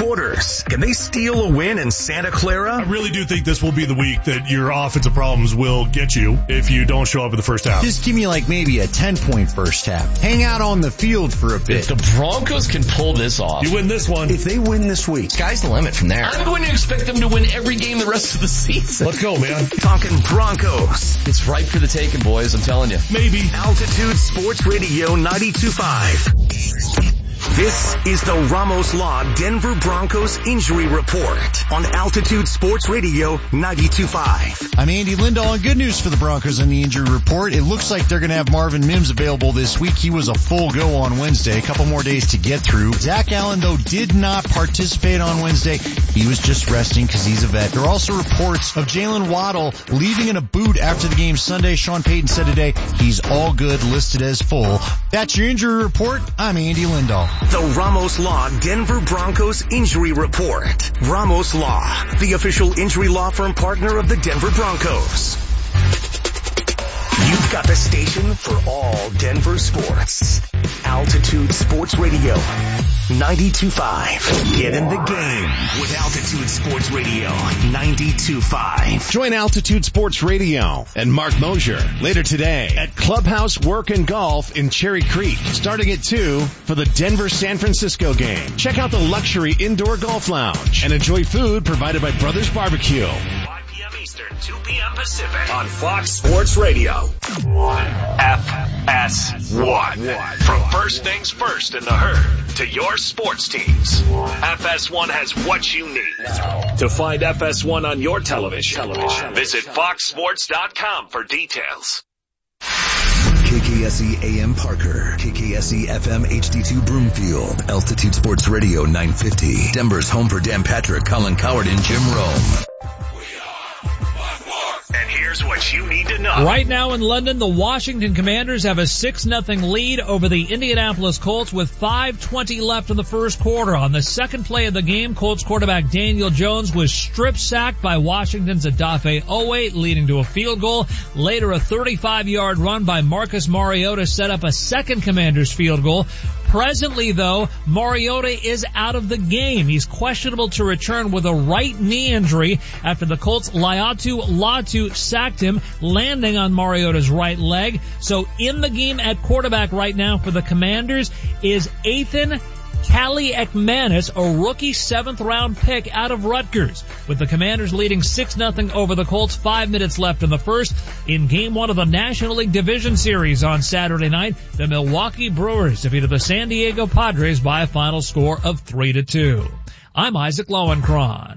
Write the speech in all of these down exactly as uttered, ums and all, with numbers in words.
quarters. Can they steal a win in Santa Clara? I really do think this will be the week that your offensive problems will get you if you don't show up in the first half. Just give me like maybe a ten-point first half. Hang out on the field for a bit. If the Broncos can pull this off. You win this one. If they win this week, sky's the limit from there. I'm going to expect them to win every game the rest of the season. Let's go, man. Talking Broncos. It's ripe for the taking, boys. I'm telling you. Maybe. Altitude Sports Radio ninety-two point five. This is the Ramos Law Denver Broncos Injury Report on Altitude Sports Radio ninety-two point five. I'm Andy Lindahl, and good news for the Broncos on the injury report. It looks like they're going to have Marvin Mims available this week. He was a full go on Wednesday, a couple more days to get through. Zach Allen, though, did not participate on Wednesday. He was just resting because he's a vet. There are also reports of Jalen Waddle leaving in a boot after the game Sunday. Sean Payton said today he's all good, listed as full. That's your injury report. I'm Andy Lindahl. The Ramos Law Denver Broncos Injury Report. Ramos Law, the official injury law firm partner of the Denver Broncos. You've got the station for all Denver sports. Altitude Sports Radio ninety-two point five. Get in the game with Altitude Sports Radio ninety-two point five. Join Altitude Sports Radio and Mark Mosier later today at Clubhouse Work and Golf in Cherry Creek, starting at two for the Denver-San Francisco game. Check out the luxury indoor golf lounge and enjoy food provided by Brothers Barbecue. five p.m. Eastern, two p.m. Pacific on Fox Sports Radio. F S one. From first things first in the herd to your sports teams, F S one has what you need. To find F S one on your television, television. visit fox sports dot com for details. K K S E A M Parker, K K S E F M H D two Broomfield, Altitude Sports Radio nine fifty, Denver's home for Dan Patrick, Colin Coward, and Jim Rome. And here's what you need to know. Right now in London, the Washington Commanders have a six nothing lead over the Indianapolis Colts with five twenty left in the first quarter. On the second play of the game, Colts quarterback Daniel Jones was strip sacked by Washington's Odafe Oweh, leading to a field goal. Later, a thirty-five yard run by Marcus Mariota set up a second Commanders field goal. Presently, though, Mariota is out of the game. He's questionable to return with a right knee injury after the Colts' Laiatu Latu sacked him, landing on Mariota's right leg. So in the game at quarterback right now for the Commanders is Ethan Kaliakmanis, a rookie seventh round pick out of Rutgers. With the Commanders leading six nothing over the Colts, five minutes left in the first. In game one of the National League Division Series on Saturday night, the Milwaukee Brewers defeated the San Diego Padres by a final score of three to two. I'm Isaac Lowenkron.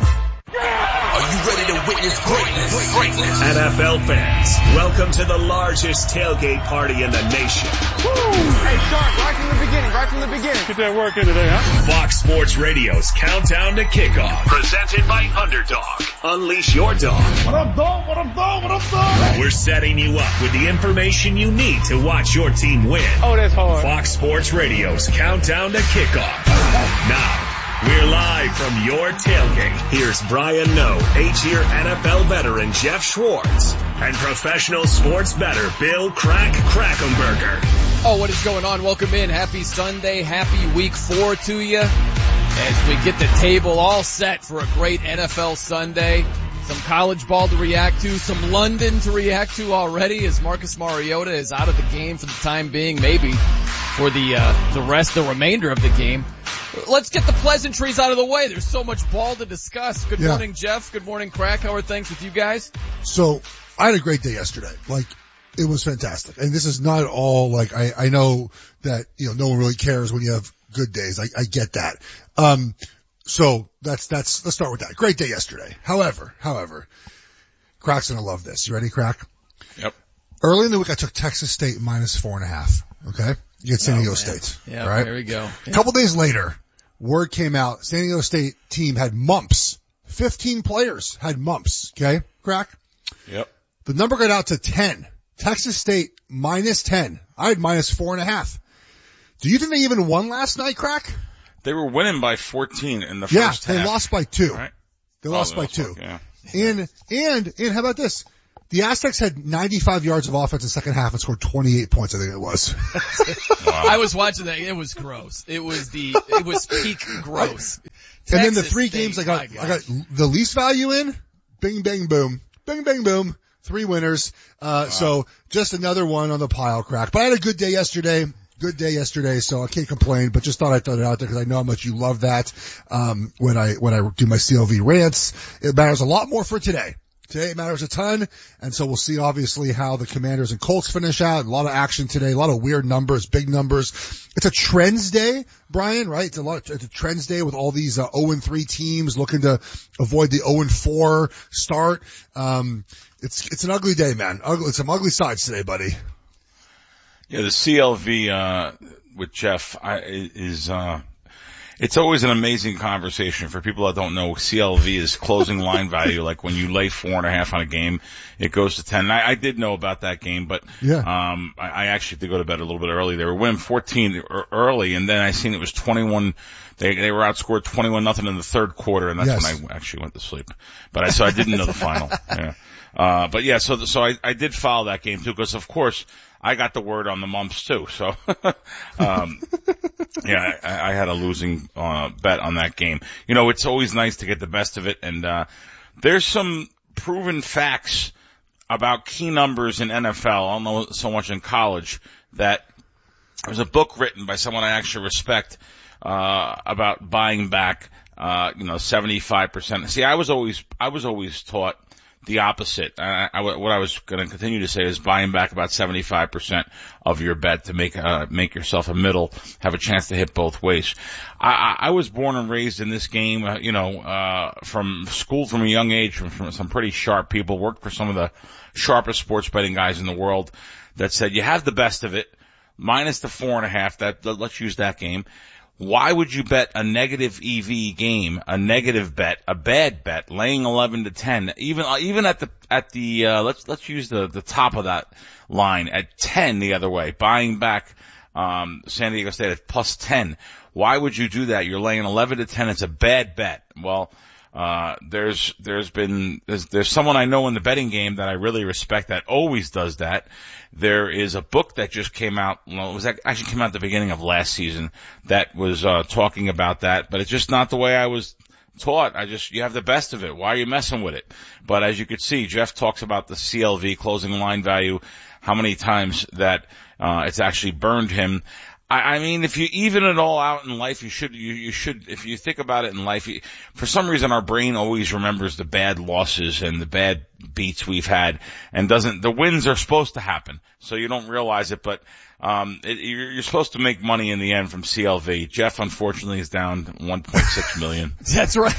Are you ready to witness greatness? Greatness. N F L fans, welcome to the largest tailgate party in the nation. Woo! Hey, Sharp, right from the beginning, right from the beginning. Get that work in today, huh? Fox Sports Radio's Countdown to Kickoff, presented by Underdog. Unleash your dog. What up, dog? What up, dog? What up, dog? We're setting you up with the information you need to watch your team win. Oh, that's hard. Fox Sports Radio's Countdown to Kickoff. Now, we're live from your tailgate. Here's Brian Noe, eight-year N F L veteran Jeff Schwartz, and professional sports bettor Bill Crack Krackomberger. Oh, what is going on? Welcome in. Happy Sunday. Happy week four to you as we get the table all set for a great N F L Sunday. Some college ball to react to, some London to react to already as Marcus Mariota is out of the game for the time being, maybe for the uh, the rest, the remainder of the game. Let's get the pleasantries out of the way. There's so much ball to discuss. Good yeah. morning, Jeff. Good morning, Crack. How are things with you guys? So I had a great day yesterday. Like, it was fantastic. And this is not all like, I, I know that, you know, no one really cares when you have good days. I, I get that. Um, so that's, that's, let's start with that. Great day yesterday. However, however, Crack's gonna love this. You ready, Crack? Yep. Early in the week, I took Texas State minus four and a half. Okay. You get San Diego oh, State. Yeah, right? There we go. Yeah. A couple days later, word came out, San Diego State team had mumps. fifteen players had mumps. Okay, Crack? Yep. The number got out to ten. Texas State minus ten. I had minus four and a half. Do you think they even won last night, Crack? They were winning by fourteen in the yeah, first half. Yeah, they lost by two. Right? They oh, lost they by lost two. By, yeah. And, and, and how about this? The Aztecs had ninety-five yards of offense in the second half and scored twenty-eight points, I think it was. Wow. I was watching that. It was gross. It was the, it was peak gross. And then the Texas three State, games I got, my I got the least value in, bing, bang, boom, bing, bang, boom, three winners. Uh, wow. So just another one on the pile crack. But I had a good day yesterday. Good day yesterday, so I can't complain, but just thought I'd throw it out there because I know how much you love that. Um, when I, when I do my C L V rants, it matters a lot more for today. Today it matters a ton, and so we'll see obviously how the Commanders and Colts finish out. A lot of action today, a lot of weird numbers, big numbers. It's a trends day, Brian, right? It's a lot, it's a trends day with all these uh, oh and three teams looking to avoid the oh and four start. Um, it's, it's an ugly day, man. Ugly, it's some ugly sides today, buddy. Yeah, the C L V, uh, with Jeff, I, is, uh, it's always an amazing conversation. For people that don't know, C L V is closing line value. Like when you lay four and a half on a game, it goes to ten. And I, I did know about that game, but, yeah. um, I, I actually did go to bed a little bit early. They were winning fourteen early, and then I seen it was twenty-one. They, they were outscored twenty-one nothing in the third quarter, and that's yes. when I actually went to sleep. But I, so I didn't know the final. Yeah. Uh, but yeah, so, so I, I did follow that game too, because of course, I got the word on the mumps too, so, um, yeah, I, I had a losing, uh, bet on that game. You know, it's always nice to get the best of it, and, uh, there's some proven facts about key numbers in N F L, I don't know so much in college, that there's a book written by someone I actually respect, uh, about buying back, uh, you know, seventy-five percent. See, I was always, I was always taught the opposite. I, I, what I was going to continue to say is buying back about seventy-five percent of your bet to make uh, make yourself a middle, have a chance to hit both ways. I, I, I was born and raised in this game, uh, you know, uh, from school from a young age, from, from some pretty sharp people, worked for some of the sharpest sports betting guys in the world that said you have the best of it, minus the four and a half, that, let's use that game. Why would you bet a negative E V game, a negative bet, a bad bet, laying eleven to ten, even, even at the, at the, uh, let's, let's use the, the top of that line at ten the other way, buying back, um, San Diego State at plus ten. Why would you do that? You're laying eleven to ten. It's a bad bet. Well, uh, there's, there's been, there's, there's someone I know in the betting game that I really respect that always does that. There is a book that just came out, well, it was actually came out at the beginning of last season that was, uh, talking about that, but it's just not the way I was taught. I just, you have the best of it. Why are you messing with it? But as you could see, Jeff talks about the C L V closing line value, how many times that, uh, it's actually burned him. I mean, if you even it all out in life, you should, you, you should, if you think about it in life, you, for some reason our brain always remembers the bad losses and the bad beats we've had and doesn't, the wins are supposed to happen. So you don't realize it, but, um, it, you're, you're supposed to make money in the end from C L V. Jeff, unfortunately, is down one point six million. That's right.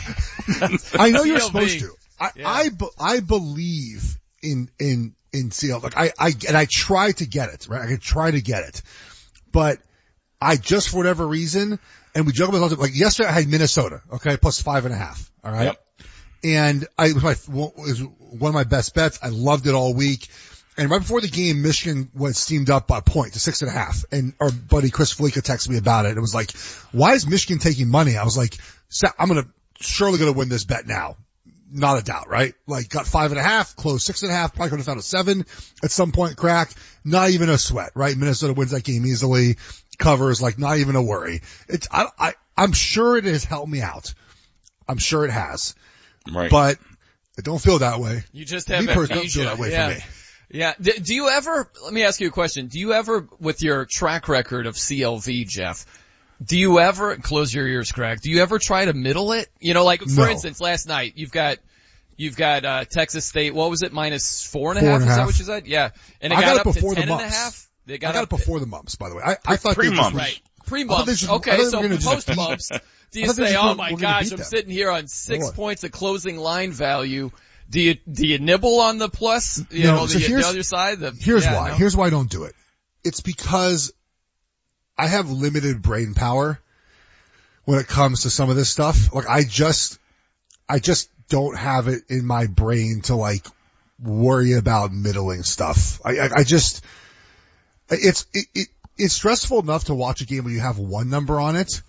I know you're supposed to. I, yeah. I, I believe in, in, in C L V. Like I, I, and I try to get it, right? I try to get it, but I just, for whatever reason, and we joke about it, like yesterday I had Minnesota, okay, plus five and a half, alright? Yep. And I, it was my, it was one of my best bets. I loved it all week. And right before the game, Michigan was steamed up by a point to six and a half. And our buddy Chris Felica texted me about it. It was like, why is Michigan taking money? I was like, I'm gonna, surely gonna win this bet now. Not a doubt, right? Like got five and a half, closed six and a half, probably could have found a seven at some point, crack. Not even a sweat, right? Minnesota wins that game easily. Covers, like not even a worry. It's, I, I, I'm sure it has helped me out. I'm sure it has. Right. But I don't feel that way. You just have me personally, don't feel that way yeah. for me. Yeah. Do, do you ever, let me ask you a question. Do you ever, with your track record of C L V, Jeff, do you ever, close your ears, Craig, do you ever try to middle it? You know, like, for no. instance, last night, you've got, you've got, uh, Texas State, what was it, minus four and a four half? And a Is half. that what you said? Yeah. And it I got, got up it before to ten the and a mumps. half? They got I got up it before the mumps, by the way. I, I thought they Pre-mumps. just, Right. Pre-mumps. just, Okay, so just, post-mumps, do you say, oh my gosh, I'm sitting here on six what? points of closing line value. Do you, do you nibble on the plus? You no, know, so the, here's, the other side? The, here's yeah, why. no? Here's why I don't do it. It's because I have limited brain power when it comes to some of this stuff. Like I just, I just don't have it in my brain to like worry about middling stuff. I, I, I just, it's, it, it, it's stressful enough to watch a game where you have one number on it,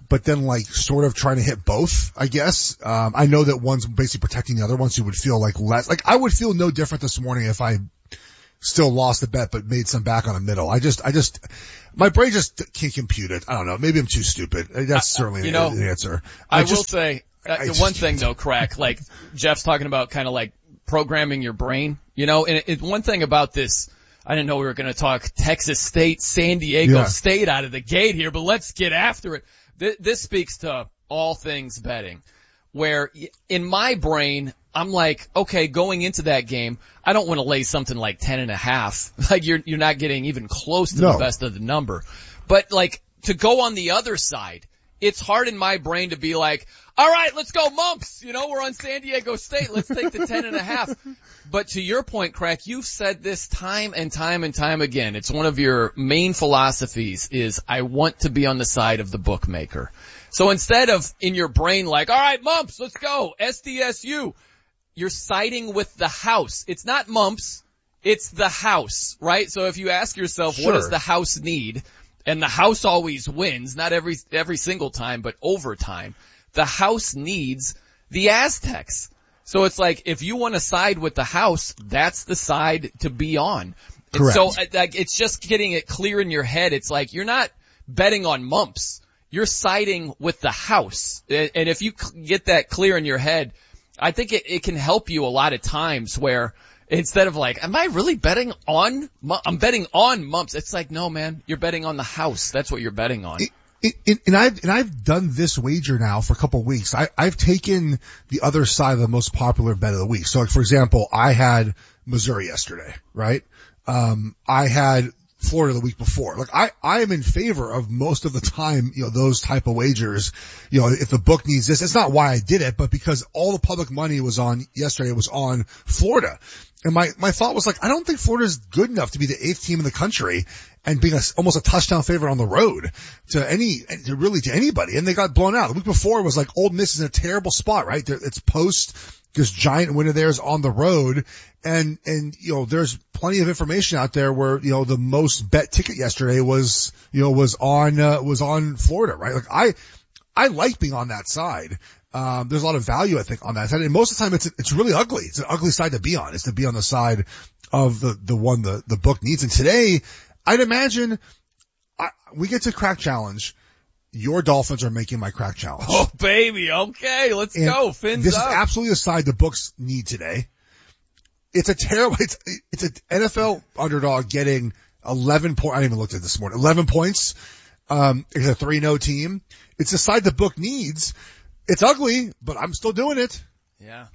but then like sort of trying to hit both, I guess. Um, I know that one's basically protecting the other one, so you would feel like less, like I would feel no different this morning if I still lost the bet but made some back on a middle. I just, I just, my brain just can't compute it. I don't know. Maybe I'm too stupid. That's certainly you know, the answer. I, I will just, say, uh, I just, one thing though, Crack, like Jeff's talking about kind of like programming your brain, you know, and it, it, one thing about this, I didn't know we were going to talk Texas State, San Diego Yeah. State out of the gate here, but let's get after it. This, this speaks to all things betting, where in my brain, I'm like, okay, going into that game, I don't want to lay something like ten and a half. Like you're, you're not getting even close to No. the best of the number. But like to go on the other side, it's hard in my brain to be like, all right, let's go Mumps. You know, we're on San Diego State. Let's take the ten and a half. But to your point, Crack, you've said this time and time and time again. It's one of your main philosophies is I want to be on the side of the bookmaker. So instead of in your brain like, all right, Mumps, let's go, S D S U, you're siding with the house. It's not Mumps, it's the house, right? So if you ask yourself, Sure. what does the house need? And the house always wins, not every every single time, but over time. The house needs the Aztecs. So it's like, if you want to side with the house, that's the side to be on. And Correct. so like, it's just getting it clear in your head. It's like, you're not betting on Mumps. You're siding with the house. And if you get that clear in your head, I think it, it can help you a lot of times where instead of like, am I really betting on, I'm betting on Mumps. It's like, no, man, you're betting on the house. That's what you're betting on. It, it, it, and I've, and I've done this wager now for a couple of weeks. I, I've taken the other side of the most popular bet of the week. So like, for example, I had Missouri yesterday, right? Um, I had Florida the week before. Like I, I am in favor of most of the time, you know, those type of wagers. You know, if the book needs this, it's not why I did it, but because all the public money was on yesterday was on Florida. And my, my thought was like, I don't think Florida is good enough to be the eighth team in the country and being a, almost a touchdown favorite on the road to any, to really to anybody. And they got blown out. The week before was like Ole Miss is in a terrible spot, right? They're, it's post this giant win of theirs on the road. And, and, you know, there's plenty of information out there where, you know, the most bet ticket yesterday was, you know, was on, uh, was on Florida, right? Like I, I like being on that side. Um, there's a lot of value, I think, on that side. And most of the time it's, it's really ugly. It's an ugly side to be on. It's to be on the side of the, the one the, the book needs. And today, I'd imagine I, we get to Crack Challenge. Your Dolphins are making my Crack Challenge. Oh, baby. Okay. Let's And go. Fins this up. is absolutely the side the books need today. It's a terrible, it's, it's an N F L underdog getting eleven points. I didn't even look at it this morning. eleven points. Um, it's a three oh team. It's the side the book needs. It's ugly, but I'm still doing it. Yeah.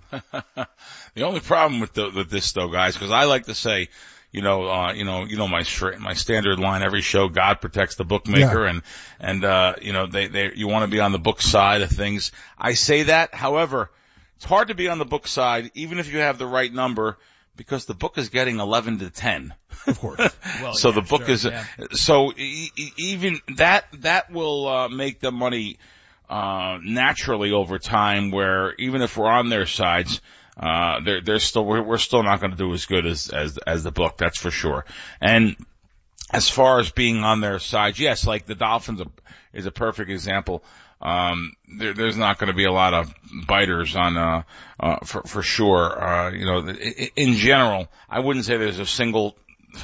The only problem with the, with this though, guys, because I like to say, you know, uh, you know, you know my str- my standard line every show: God protects the bookmaker, Yeah. and and uh, you know, they they you want to be on the book side of things. I say that, however, it's hard to be on the book side even if you have the right number, because the book is getting eleven to ten. Of course. Well, so yeah, the book sure, is yeah. so e- e- even that that will uh, make the money uh naturally over time, where even if we're on their sides, uh they're they're still we're, we're still not going to do as good as as as the book, that's for sure. And as far as being on their side, yes, like the Dolphins is a perfect example. Um there, there's not going to be a lot of biters on uh uh for for sure. Uh you know, in general, I wouldn't say there's a single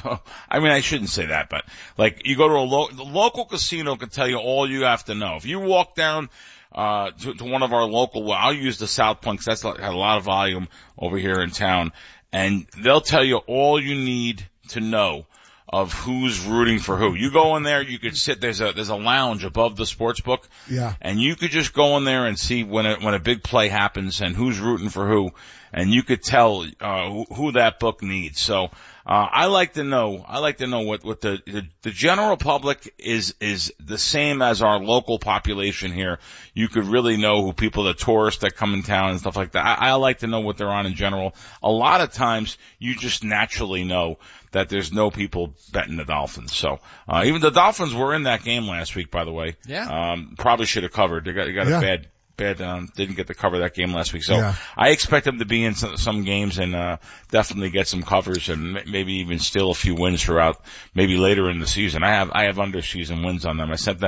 I mean, I shouldn't say that, but like you go to a lo- the local casino can tell you all you have to know. If you walk down uh to, to one of our local, well, I'll use the South Point 'cause that's got a lot of volume over here in town, and they'll tell you all you need to know of who's rooting for who. You go in there, you could sit, there's a, there's a lounge above the sports book. Yeah. And you could just go in there and see when a, when a big play happens and who's rooting for who. And you could tell, uh, who, who that book needs. So, uh, I like to know, I like to know what, what the, the, the general public is, is the same as our local population here. You could really know who people, the tourists that come in town and stuff like that. I, I like to know what they're on in general. A lot of times you just naturally know that there's no people betting the Dolphins. So, uh, even the Dolphins were in that game last week, by the way. Yeah. Um, probably should have covered. They got, they got Yeah. a bad, bad, um, didn't get to cover that game last week. So Yeah. I expect them to be in some, some games and, uh, definitely get some covers and m- maybe even steal a few wins throughout, maybe later in the season. I have, I have under season wins on them. I sent that,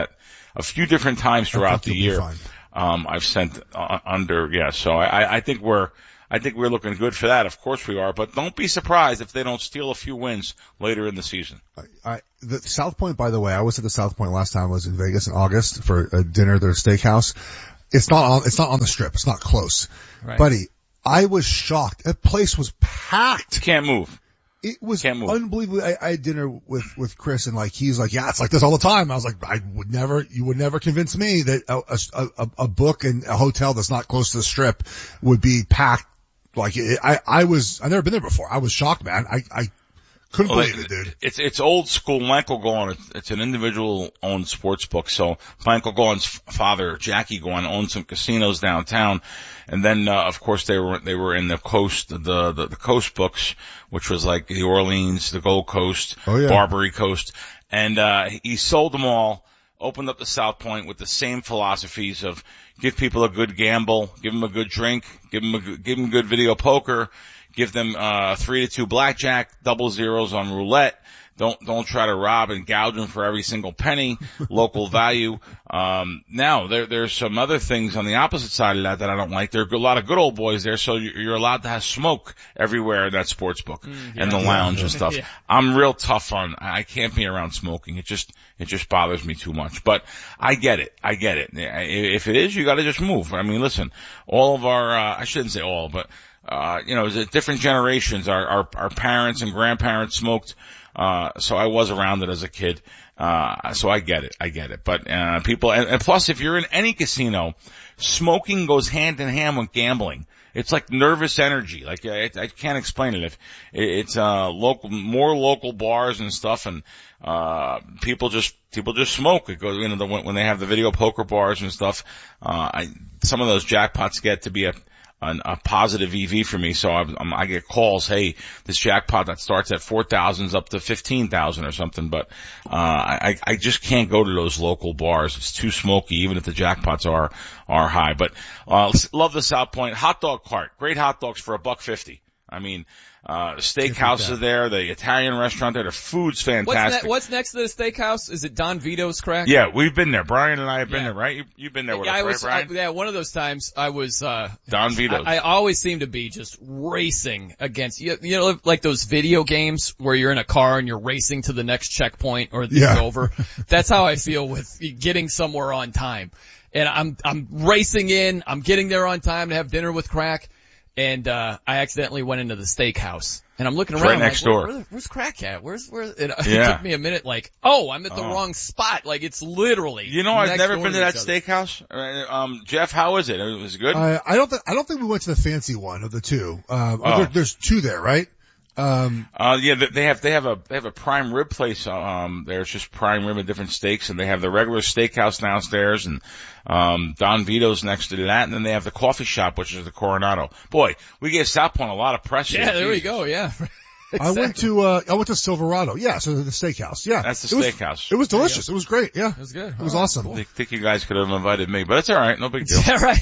a few different times throughout the year. Um, I've sent uh, under, yeah, so I, I think we're, I think we're looking good for that. Of course we are, but don't be surprised if they don't steal a few wins later in the season. I, I the South Point, by the way, I was at the South Point last time I was in Vegas in August for a dinner at their steakhouse. It's not on, it's not on the strip. It's not close. Right. Buddy, I was shocked. That place was packed. Can't move. It was Can't move. unbelievable. I, I had dinner with, with Chris and like, he's like, yeah, it's like this all the time. I was like, I would never, you would never convince me that a, a, a book and a hotel that's not close to the strip would be packed. Like, it, I, I was, I've never been there before. I was shocked, man. I, I couldn't well, believe it, dude. It's, it's old school. Michael Golan, it's, it's an individual owned sports book. So Michael Golan's father, Jackie Golan, owned some casinos downtown. And then, uh, of course, they were, they were in the coast, the, the, the coast books, which was like the Orleans, the Gold Coast, oh, yeah. Barbary Coast. And, uh, he sold them all, opened up the South Point with the same philosophies of give people a good gamble, give them a good drink, give them a, give them good video poker, give them, uh, three to two blackjack, double zeros on roulette. Don't, don't try to rob and gouge them for every single penny, local value. Um, now there, there's some other things on the opposite side of that that I don't like. There are a lot of good old boys there, so you're allowed to have smoke everywhere in that sports book mm, yeah, and the lounge yeah. and stuff. Yeah. I'm real tough on, I can't be around smoking. It just, it just bothers me too much. But I get it. I get it. If it is, you gotta just move. I mean, listen, all of our, uh, I shouldn't say all, but, uh, you know, different generations, our, our, our parents and grandparents smoked. Uh, so I was around it as a kid. Uh, so I get it. I get it. But, uh, people, and, and plus if you're in any casino, smoking goes hand in hand with gambling. It's like nervous energy. Like, I, I can't explain it. If it's, uh, local, more local bars and stuff and, uh, people just, people just smoke. It goes, you know, the, when they have the video poker bars and stuff, uh, I, some of those jackpots get to be a, An, a positive E V for me, so I, I'm, I get calls, hey, this jackpot that starts at four thousand is up to fifteen thousand or something, but, uh, I, I just can't go to those local bars. It's too smoky, even if the jackpots are, are high. But, uh, love the South Point. Hot dog cart. Great hot dogs for a buck fifty. I mean, uh, steakhouse is there, the Italian restaurant there, the food's fantastic. What's, ne- what's next to the steakhouse? Is it Don Vito's Crack? Yeah, we've been there. Brian and I have been yeah. there, right? You, you've been there with I us, was, right, Brian? I, yeah, one of those times I was, uh, Don Vito's. I, I always seem to be just racing against, you, you know, like those video games where you're in a car and you're racing to the next checkpoint or it's yeah. over. That's how I feel with getting somewhere on time. And I'm, I'm racing in, I'm getting there on time to have dinner with Crack. And, uh, I accidentally went into the steakhouse and I'm looking around. Right next like, door. Where, where, where's Crack at? Where's, where, it, yeah. it took me a minute like, oh, I'm at the oh. wrong spot. Like it's literally. You know, I've never been to, to that steakhouse. Um, Jeff, how is it? It was good? Uh, I don't think, I don't think we went to the fancy one of the two. Um, oh. there, there's two there, right? Um, uh, yeah, they have, they have a, they have a prime rib place, um, there's just prime rib and different steaks and they have the regular steakhouse downstairs and, um, Don Vito's next to that and then they have the coffee shop, which is the Coronado. Boy, we gave South Point a lot of press. Yeah, there we go, yeah. Exactly. I went to, uh, I went to Silverado. Yeah, so the steakhouse. Yeah. That's the it steakhouse. Was, it was delicious. It was great. Yeah. It was good. It was oh, awesome. Cool. I think you guys could have invited me, but it's alright. No big deal. Yeah, right.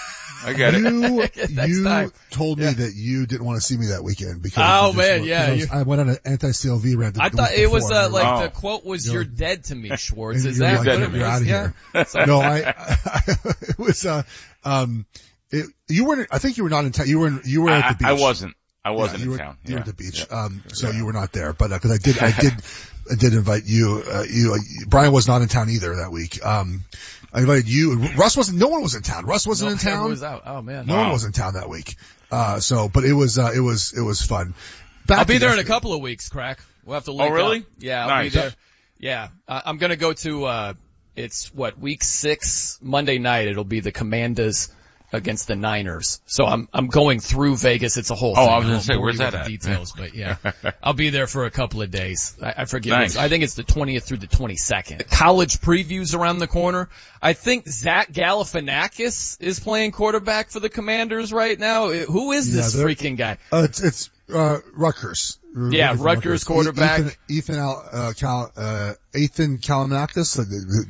I get it. You, you time. told me yeah. that you didn't want to see me that weekend because oh man, yeah, I, was, I went on an anti-C L V rant. I thought it was uh, like oh. the quote was "You're, you're dead to me, Schwartz." Is you're that like, what it you're out of yeah. here? No, I, I it was uh um it, you weren't. I think you were not in town. You were in, you were I, at the beach. I wasn't. I wasn't yeah, you in were, town. You yeah. were at the beach. Yeah. Um, so yeah. you were not there, but because uh, I did, I did, I did invite you. Uh, you, uh, Brian was not in town either that week. Um, I invited you. Russ wasn't. No one was in town. Russ wasn't no, in town. Was out. Oh man. No wow. one was in town that week. Uh, so, but it was, uh, it was, it was fun. Back I'll be there yesterday. in a couple of weeks, Crack. We'll have to link Oh really? up. Yeah, I'll nice. be there. Yeah, uh, I'm gonna go to. uh It's what week six Monday night. It'll be the Commanders against the Niners. So I'm I'm going through Vegas. It's a whole oh, thing. I was going to say, where's that the at? Details, but yeah, I'll be there for a couple of days. I, I forget. Nice. I think it's the twentieth through the twenty-second. College previews around the corner. I think Zach Galifianakis is playing quarterback for the Commanders right now. Who is this yeah, freaking guy? Uh, it's, it's uh, Rutgers. Yeah, Rutgers, Rutgers quarterback. Ethan, Ethan, Al, uh, Cal, uh, Ethan Kalimakis.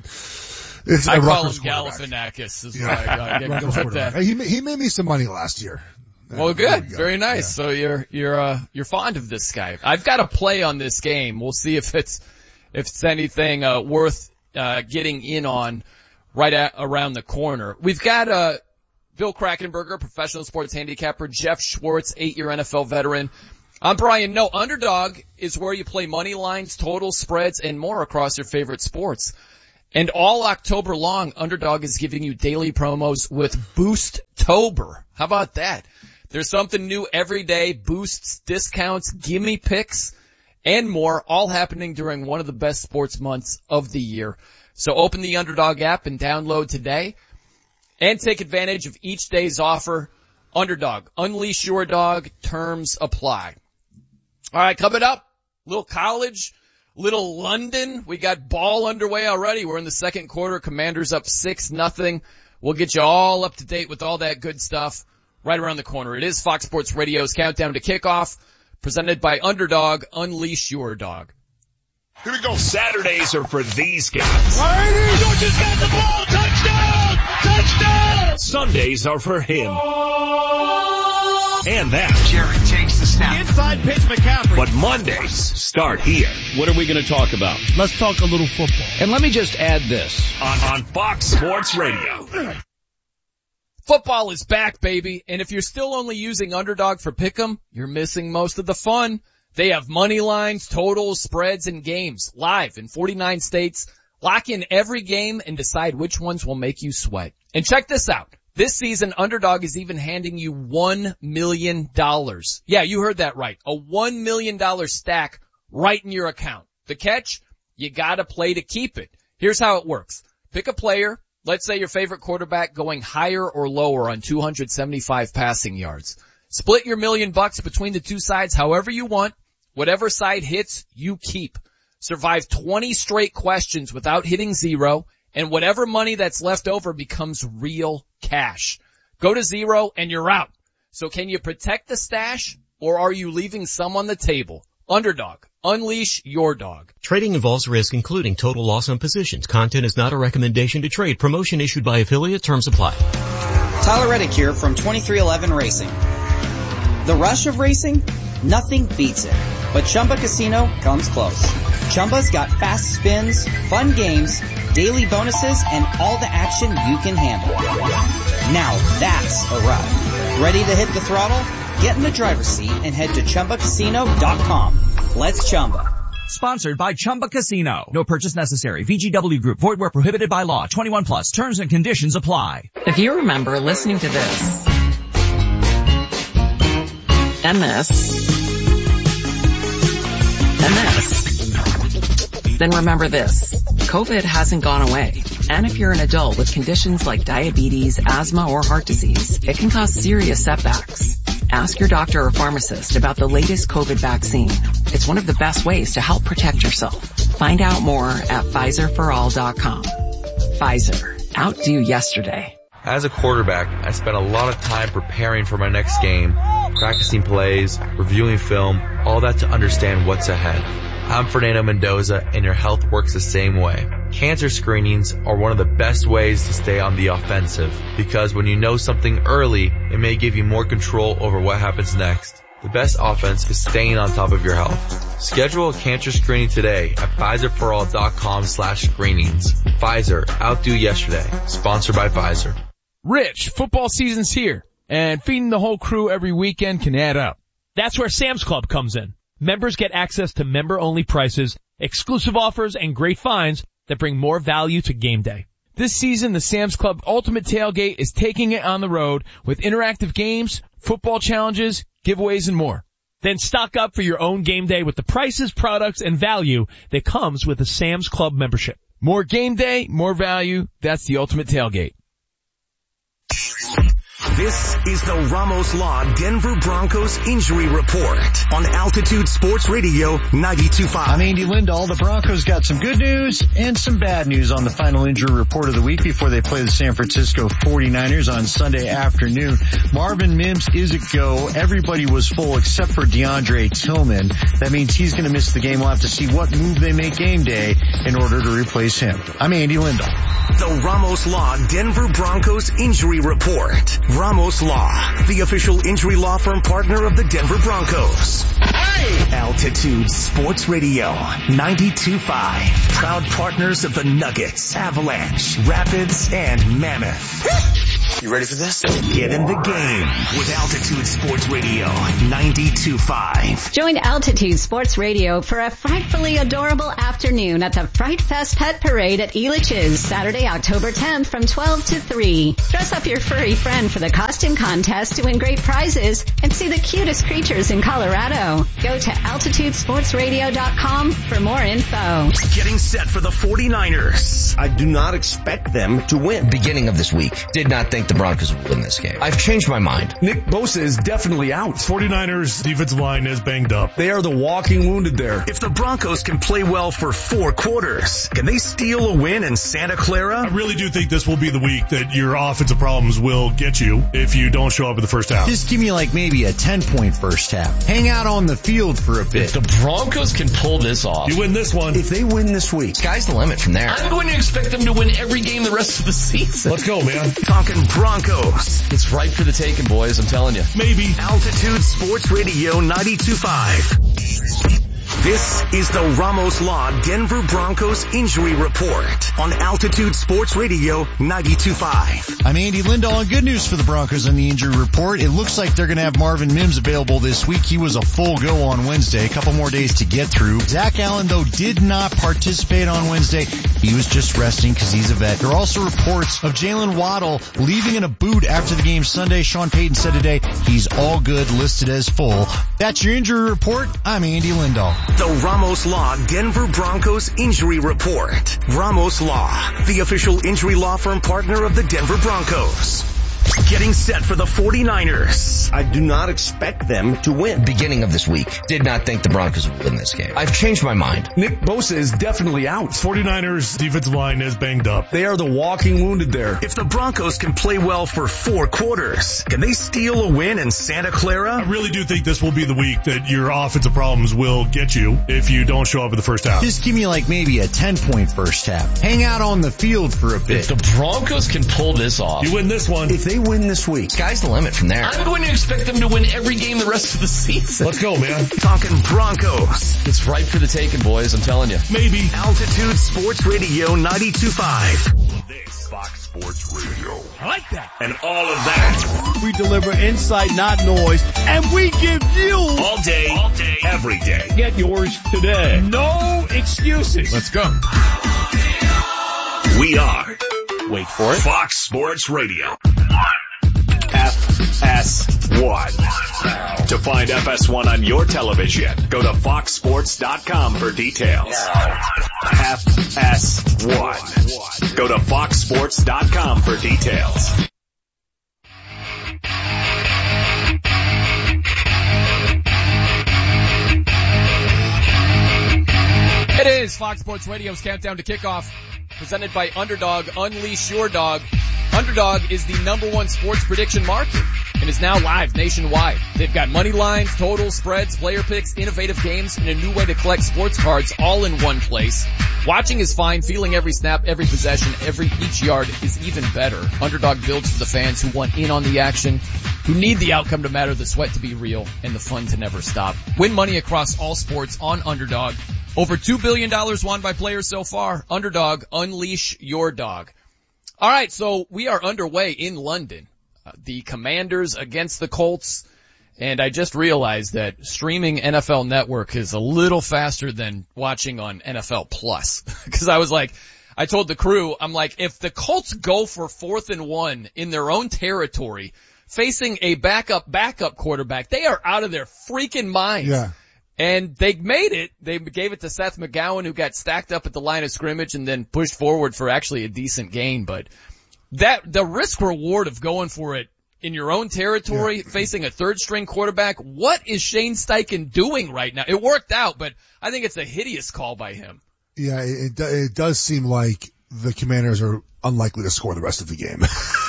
It's I call Rutgers him Galifianakis is yeah. why I, I get Rutgers that. He he made me some money last year. Well, good, go. Very nice. Yeah. So you're you're uh you're fond of this guy. I've got to play on this game. We'll see if it's if it's anything uh worth uh, getting in on right at, around the corner. We've got, uh, Bill Krakenberger, professional sports handicapper, Jeff Schwartz, eight-year N F L veteran. I'm Brian. No, Underdog is where you play money lines, total spreads, and more across your favorite sports. And all October long, Underdog is giving you daily promos with Boost-tober. How about that? There's something new every day, boosts, discounts, gimme picks, and more, all happening during one of the best sports months of the year. So open the Underdog app and download today and take advantage of each day's offer. Underdog, unleash your dog, terms apply. All right, coming up, little college, little London. We got ball underway already. We're in the second quarter. Commanders up six nothing. We'll get you all up to date with all that good stuff right around the corner. It is Fox Sports Radio's Countdown to Kickoff, presented by Underdog. Unleash your dog. Here we go. Saturdays are for these guys. Georgia's got the ball. Touchdown! Touchdown! Sundays are for him. And that. Jerry takes the snap. Inside pitch, McCaffrey. But Mondays start here. What are we going to talk about? Let's talk a little football. And let me just add this. On, on Fox Sports Radio. Football is back, baby. And if you're still only using Underdog for pick'em, you're missing most of the fun. They have money lines, totals, spreads, and games live in forty-nine states. Lock in every game and decide which ones will make you sweat. And check this out. This season, Underdog is even handing you one million dollars. Yeah, you heard that right. A one million dollars stack right in your account. The catch? You gotta play to keep it. Here's how it works. Pick a player. Let's say your favorite quarterback going higher or lower on two hundred seventy-five passing yards. Split your million bucks between the two sides however you want. Whatever side hits, you keep. Survive twenty straight questions without hitting zero, and whatever money that's left over becomes real cash. Go to zero and you're out. So can you protect the stash, or are you leaving some on the table? Underdog. Unleash your dog. Trading involves risk, including total loss on positions. Content is not a recommendation to trade. Promotion issued by affiliate. Terms apply. Tyler Reddick here from twenty-three eleven Racing. The rush of racing? Nothing beats it. But Chumba Casino comes close. Chumba's got fast spins, fun games, daily bonuses, and all the action you can handle. Now that's a ride. Ready to hit the throttle? Get in the driver's seat and head to Chumba Casino dot com. Let's Chumba. Sponsored by Chumba Casino. No purchase necessary. V G W Group. Void where prohibited by law. twenty-one plus. Terms and conditions apply. If you remember listening to this and this and this, then remember this. COVID hasn't gone away. And if you're an adult with conditions like diabetes, asthma, or heart disease, it can cause serious setbacks. Ask your doctor or pharmacist about the latest COVID vaccine. It's one of the best ways to help protect yourself. Find out more at Pfizer for all dot com. Pfizer. Outdo yesterday. As a quarterback, I spent a lot of time preparing for my next game, practicing plays, reviewing film, all that to understand what's ahead. I'm Fernando Mendoza, and your health works the same way. Cancer screenings are one of the best ways to stay on the offensive, because when you know something early, it may give you more control over what happens next. The best offense is staying on top of your health. Schedule a cancer screening today at Pfizer for all dot com slash screenings. Pfizer, outdo yesterday. Sponsored by Pfizer. Rich, football season's here, and feeding the whole crew every weekend can add up. That's where Sam's Club comes in. Members get access to member-only prices, exclusive offers, and great finds that bring more value to game day. This season, the Sam's Club Ultimate Tailgate is taking it on the road with interactive games, football challenges, giveaways, and more. Then stock up for your own game day with the prices, products, and value that comes with a Sam's Club membership. More game day, more value. That's the Ultimate Tailgate. This is the Ramos Law Denver Broncos Injury Report on Altitude Sports Radio ninety-two point five. I'm Andy Lindahl. The Broncos got some good news and some bad news on the final injury report of the week before they play the San Francisco forty-niners on Sunday afternoon. Marvin Mims is a go. Everybody was full except for DeAndre Tillman. That means he's going to miss the game. We'll have to see what move they make game day in order to replace him. I'm Andy Lindahl. The Ramos Law Denver Broncos Injury Report. Ramos Law, the official injury law firm partner of the Denver Broncos. Altitude Sports Radio ninety-two point five. Proud partners of the Nuggets, Avalanche, Rapids, and Mammoth. You ready for this? Get in the game with Altitude Sports Radio ninety-two point five. Join Altitude Sports Radio for a frightfully adorable afternoon at the Fright Fest Pet Parade at Elitch's, Saturday, October tenth from twelve to three. Dress up your furry friend for the costume contest to win great prizes and see the cutest creatures in Colorado. Go to altitude sports radio dot com for more info. Getting set for the forty-niners. I do not expect them to win. Beginning of this week, did not think the Broncos would win this game. I've changed my mind. Nick Bosa is definitely out. forty-niners defensive line is banged up. They are the walking wounded there. If the Broncos can play well for four quarters, can they steal a win in Santa Clara? I really do think this will be the week that your offensive problems will get you if you don't show up in the first half. Just give me like maybe a ten-point first half. Hang out on the field for a bit. If the Broncos can pull this off. You win this one. If they win this week, sky's the limit from there. I'm going to expect them to win every game the rest of the season. Let's go, man. Talking Broncos. It's ripe for the taking, boys, I'm telling you. Maybe. Altitude Sports Radio ninety-two point five. This is the Ramos Law Denver Broncos Injury Report on Altitude Sports Radio ninety-two point five. I'm Andy Lindahl, and good news for the Broncos on the injury report. It looks like they're going to have Marvin Mims available this week. He was a full go on Wednesday, a couple more days to get through. Zach Allen, though, did not participate on Wednesday. He was just resting because he's a vet. There are also reports of Jalen Waddle leaving in a boot after the game Sunday. Sean Payton said today he's all good, listed as full. That's your injury report. I'm Andy Lindahl. The Ramos Law Denver Broncos Injury Report. Ramos Law, the official injury law firm partner of the Denver Broncos. Getting set for the forty-niners. I do not expect them to win. Beginning of this week, did not think the Broncos would win this game. I've changed my mind. Nick Bosa is definitely out. forty-niners defensive line is banged up. They are the walking wounded there. If the Broncos can play well for four quarters, can they steal a win in Santa Clara? I really do think this will be the week that your offensive problems will get you if you don't show up in the first half. Just give me like maybe a ten-point first half. Hang out on the field for a bit. If the Broncos can pull this off. You win this one. If they win this week, sky's the limit from there. I'm going to expect them to win every game the rest of the season. Let's go, man. Talking Broncos. It's ripe for the taking, boys, I'm telling you. Maybe. Altitude Sports Radio ninety-two point five. This Fox Sports Radio. I like that. And all of that. We deliver insight, not noise, and we give you all day, all day, every day. Get yours today. No excuses. Let's go. We are. Wait for it. Fox Sports Radio. F S one. To find F S one on your television, go to fox sports dot com for details. F S one. Go to fox sports dot com for details. It is Fox Sports Radio's Countdown to Kickoff, presented by Underdog. Unleash your dog. Underdog is the number one sports prediction market and is now live nationwide. They've got money lines, totals, spreads, player picks, innovative games, and a new way to collect sports cards all in one place. Watching is fine. Feeling every snap, every possession, every each yard is even better. Underdog builds for the fans who want in on the action, who need the outcome to matter, the sweat to be real, and the fun to never stop. Win money across all sports on Underdog. Over two billion dollars won by players so far. Underdog, unleash your dog. All right, so we are underway in London. Uh, the Commanders against the Colts. And I just realized that streaming N F L Network is a little faster than watching on N F L Plus. Because I was like, I told the crew, I'm like, if the Colts go for fourth and one in their own territory, facing a backup, backup quarterback, they are out of their freaking minds. Yeah. And they made it. They gave it to Seth McGowan, who got stacked up at the line of scrimmage and then pushed forward for actually a decent gain. But that, the risk reward of going for it in your own territory, yeah. facing a third string quarterback, what is Shane Steichen doing right now? It worked out, but I think it's a hideous call by him. Yeah, it, it does seem like the Commanders are unlikely to score the rest of the game.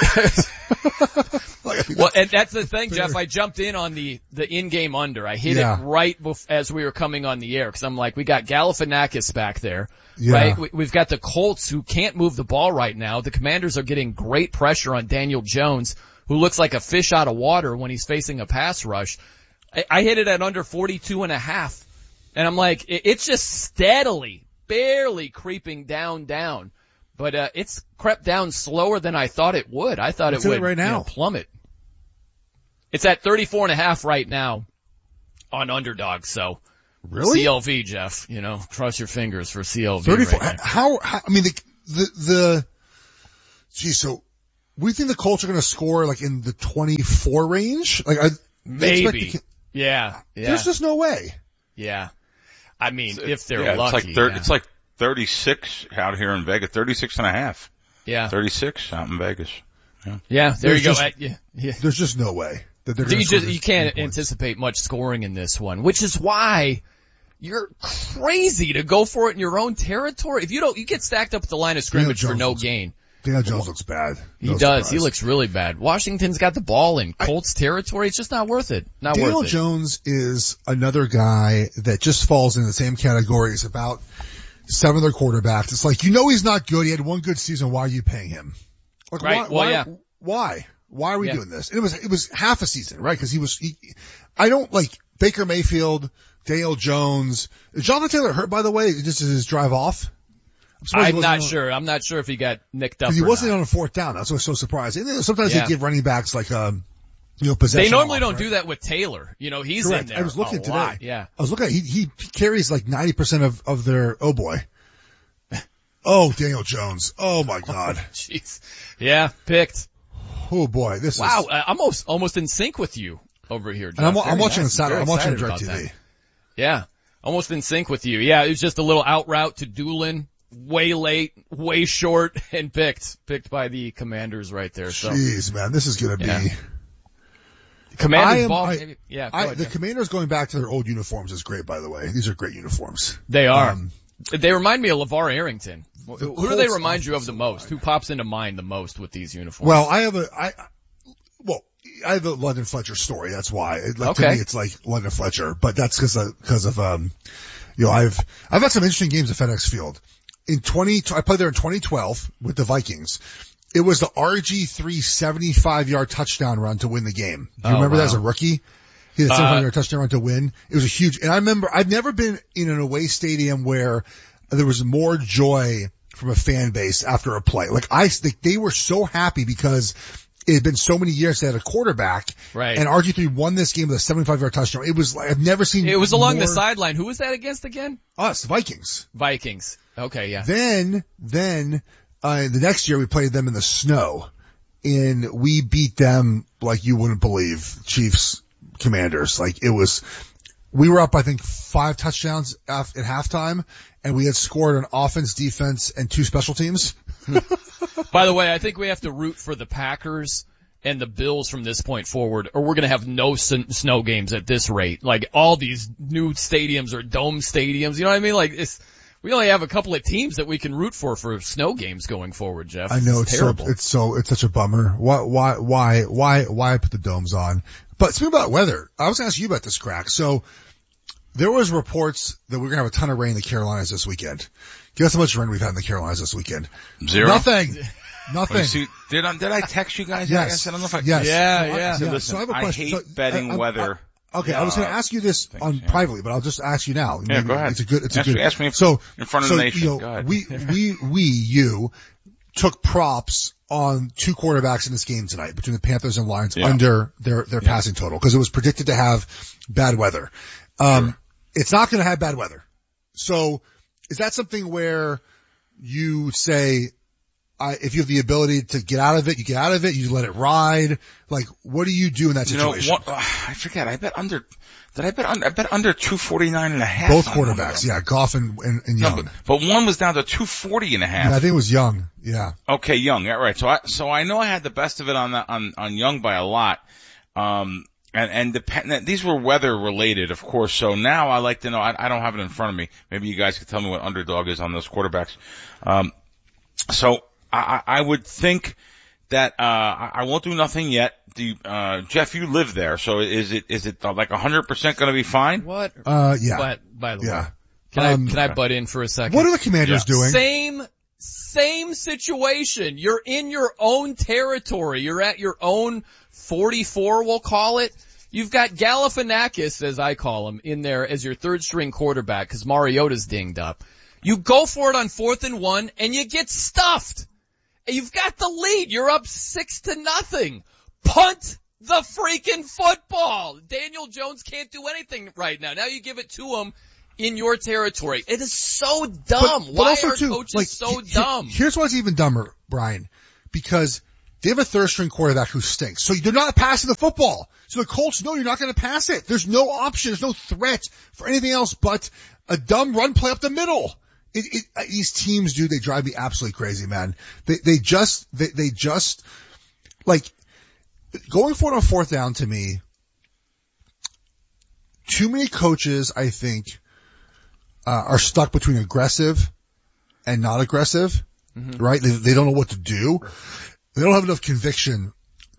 like, well, and that's the thing, Jeff. I jumped in on the, the in-game under. I hit yeah. it right bef- as we were coming on the air because I'm like, we got Galifianakis back there, yeah. right? We, we've got the Colts who can't move the ball right now. The Commanders are getting great pressure on Daniel Jones, who looks like a fish out of water when he's facing a pass rush. I, I hit it at under forty-two and a half. And I'm like, it, it's just steadily, barely creeping down, down. But, uh, it's crept down slower than I thought it would. I thought What's it would it right now? You know, plummet. It's at thirty-four and a half right now on Underdog, so. Really? C L V, Jeff, you know, cross your fingers for C L V. thirty-four. Right now. How, how, I mean, the, the, the, geez, so we think the Colts are going to score like in the twenty-four range? Like, I, maybe. The, yeah, yeah. There's just no way. Yeah. I mean, it's, if they're yeah, lucky. It's like, thir- yeah. it's like thirty-six out here in Vegas, thirty-six and a half. Yeah. thirty-six out in Vegas. Yeah. Yeah, there there's you go. Just, uh, yeah, yeah. There's just no way that they're you going to just, You can't anticipate much scoring in this one, which is why you're crazy to go for it in your own territory. If you don't, you get stacked up at the line of scrimmage for no gain. Daniel Jones looks bad. He no does. surprise. He looks really bad. Washington's got the ball in Colts territory. It's just not worth it. Not Daniel worth it. Jones is another guy that just falls in the same category as about seven other quarterbacks. It's like, you know he's not good. He had one good season. Why are you paying him? Like, right. Why, well, why, yeah. why? Why are we yeah. doing this? And it was, it was half a season, right? Cause he was, he, I don't like Baker Mayfield, Daniel Jones. Is Jonathan Taylor hurt, by the way? Just as his drive off? I'm, I'm not sure. I'm not sure if he got nicked up. He or wasn't not. on a fourth down. That's why I was so surprised. And then sometimes yeah. they give running backs like, um, you know, possession. They normally off, don't right? do that with Taylor. You know, he's Correct. in there I was looking a today. lot. Yeah. I was looking at, he, he carries like ninety percent of, of their, oh boy. Oh, Daniel Jones. Oh my God. Jeez. Yeah, picked. Oh boy, this wow, is. Wow, I'm almost, almost in sync with you over here, Jeff. And I'm, I'm Very watching nice. on Saturday. Very I'm watching excited Direct T V. about that. Yeah. Almost in sync with you. Yeah, it was just a little out route to Doolin. Way late, way short, and picked. Picked by the Commanders right there. So. Jeez, man, this is gonna be. Yeah. Commanders am, ball. I, maybe. Yeah. I, ahead, the Jeff. Commanders going back to their old uniforms is great, by the way. These are great uniforms. They are. Um, they remind me of LeVar Arrington. Who do they Colts remind you of the most? Who pops into mind the most with these uniforms? Well, I have a, I, well, I have a London Fletcher story. That's why. It, like, okay. To me, it's like London Fletcher, but that's because of, because of, um, you know, I've, I've had some interesting games at FedEx Field. In twenty, I played there in twenty twelve with the Vikings. It was the R G three seventy-five yard touchdown run to win the game. Do you Oh, remember wow. that as a rookie? He had a seventy-five yard Uh, touchdown run to win. It was a huge, and I remember, I've never been in an away stadium where there was more joy from a fan base after a play. Like I, they, they were so happy because it had been so many years they had a quarterback. Right. And R G three won this game with a seventy-five yard touchdown. It was like, I've never seen It was along more, the sideline. Who was that against again? Us, Vikings. Vikings. Okay, yeah. Then, then, uh, the next year we played them in the snow and we beat them like you wouldn't believe. Chiefs, Commanders. Like it was, we were up, I think, five touchdowns at halftime and we had scored on offense, defense, and two special teams. By the way, I think we have to root for the Packers and the Bills from this point forward, or we're going to have no sun- snow games at this rate. Like all these new stadiums or dome stadiums, you know what I mean? Like it's, we only have a couple of teams that we can root for for snow games going forward, Jeff. I know it's, it's terrible. so, it's so, it's such a bummer. Why, why, why, why, why put the domes on? But speaking about weather, I was going to ask you about this, Crack. So there was reports that we're going to have a ton of rain in the Carolinas this weekend. Guess how much rain we've had in the Carolinas this weekend? Zero. Nothing. Nothing. Well, see, did I, did I text you guys? Yes. I don't know if I, yes. Yeah, so I, yeah. I said, yeah. listen, So I have a question. I hate So, betting I, I, weather. I, okay, uh, I was going to ask you this things, on yeah. privately, but I'll just ask you now. Yeah, go ahead. It's a good. It's ask a good. Me, ask me so in front of so, the nation. You know, go ahead. we we we you took props on two quarterbacks in this game tonight between the Panthers and Lions Yeah. under their their Yeah. passing total because it was predicted to have bad weather. Um, Sure. It's not going to have bad weather. So is that something where you say, I, if you have the ability to get out of it, you get out of it, you let it ride? Like, what do you do in that You know, situation? what, uh, I forget. I bet under. Did I bet under? I bet under two forty nine and a half. Both on one of quarterbacks, them. yeah, Goff and, and, and No, Young. but, but one was down to two forty and a half. Yeah, I think it was Young. Yeah. Okay, Young. Yeah, right. So I, so I know I had the best of it on the, on, on Young by a lot. Um, and, and depend, these were weather related, of course. So now I like to know, I, I don't have it in front of me. Maybe you guys could tell me what underdog is on those quarterbacks. Um, so I, I would think that, uh, I, I won't do nothing yet. Do you, uh, Jeff, you live there. So is it, is it like a hundred percent going to be fine? What? Uh, yeah. But, by the Yeah. way, can Um, I, can I butt in for a second? What are the Commanders Yeah. doing? Same, same situation. You're in your own territory. You're at your own forty-four, we'll call it. You've got Galifianakis, as I call him, in there as your third string quarterback because Mariota's dinged up. You go for it on fourth and one and you get stuffed. And you've got the lead. You're up six to nothing. Punt the freaking football. Daniel Jones can't do anything right now. Now you give it to him in your territory. It is so dumb. But, but Why also are too, coaches like, so he, dumb? Here's what's even dumber, Brian, because they have a third string quarterback who stinks. So you're not passing the football. So the Colts know you're not going to pass it. There's no option. There's no threat for anything else but a dumb run play up the middle. It, it, uh, these teams, dude, they drive me absolutely crazy, man. They, they just, they, they just, like, going for it on fourth down to me, too many coaches, I think, uh, are stuck between aggressive and not aggressive, mm-hmm. right? They, they don't know what to do. They don't have enough conviction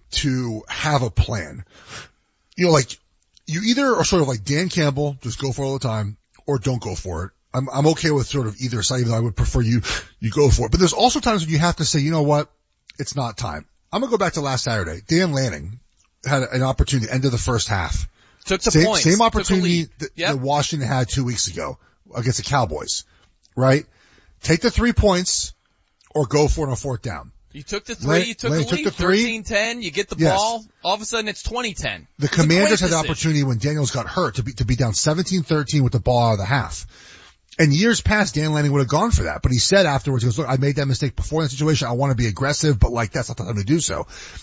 to have a plan. You know, like, you either are sort of like Dan Campbell, just go for it all the time, or don't go for it. I'm, I'm okay with sort of either side, even though I would prefer you, you go for it. But there's also times when you have to say, you know what? It's not time. I'm gonna go back to last Saturday. Dan Lanning had an opportunity end of the first half. Took the same, points. Same opportunity that, yep. that Washington had two weeks ago against the Cowboys, right? Take the three points or go for it on fourth down. You took the three, you took Lane the lead, took the three. thirteen ten, you get the Yes. ball, all of a sudden it's twenty ten. The It's a Commanders great had the decision. opportunity when Daniels got hurt to be, to be down seventeen thirteen with the ball out of the half. And years past, Dan Lanning would have gone for that. But he said afterwards, he goes, look, I made that mistake before in that situation. I want to be aggressive, but like, that's not the time to do so.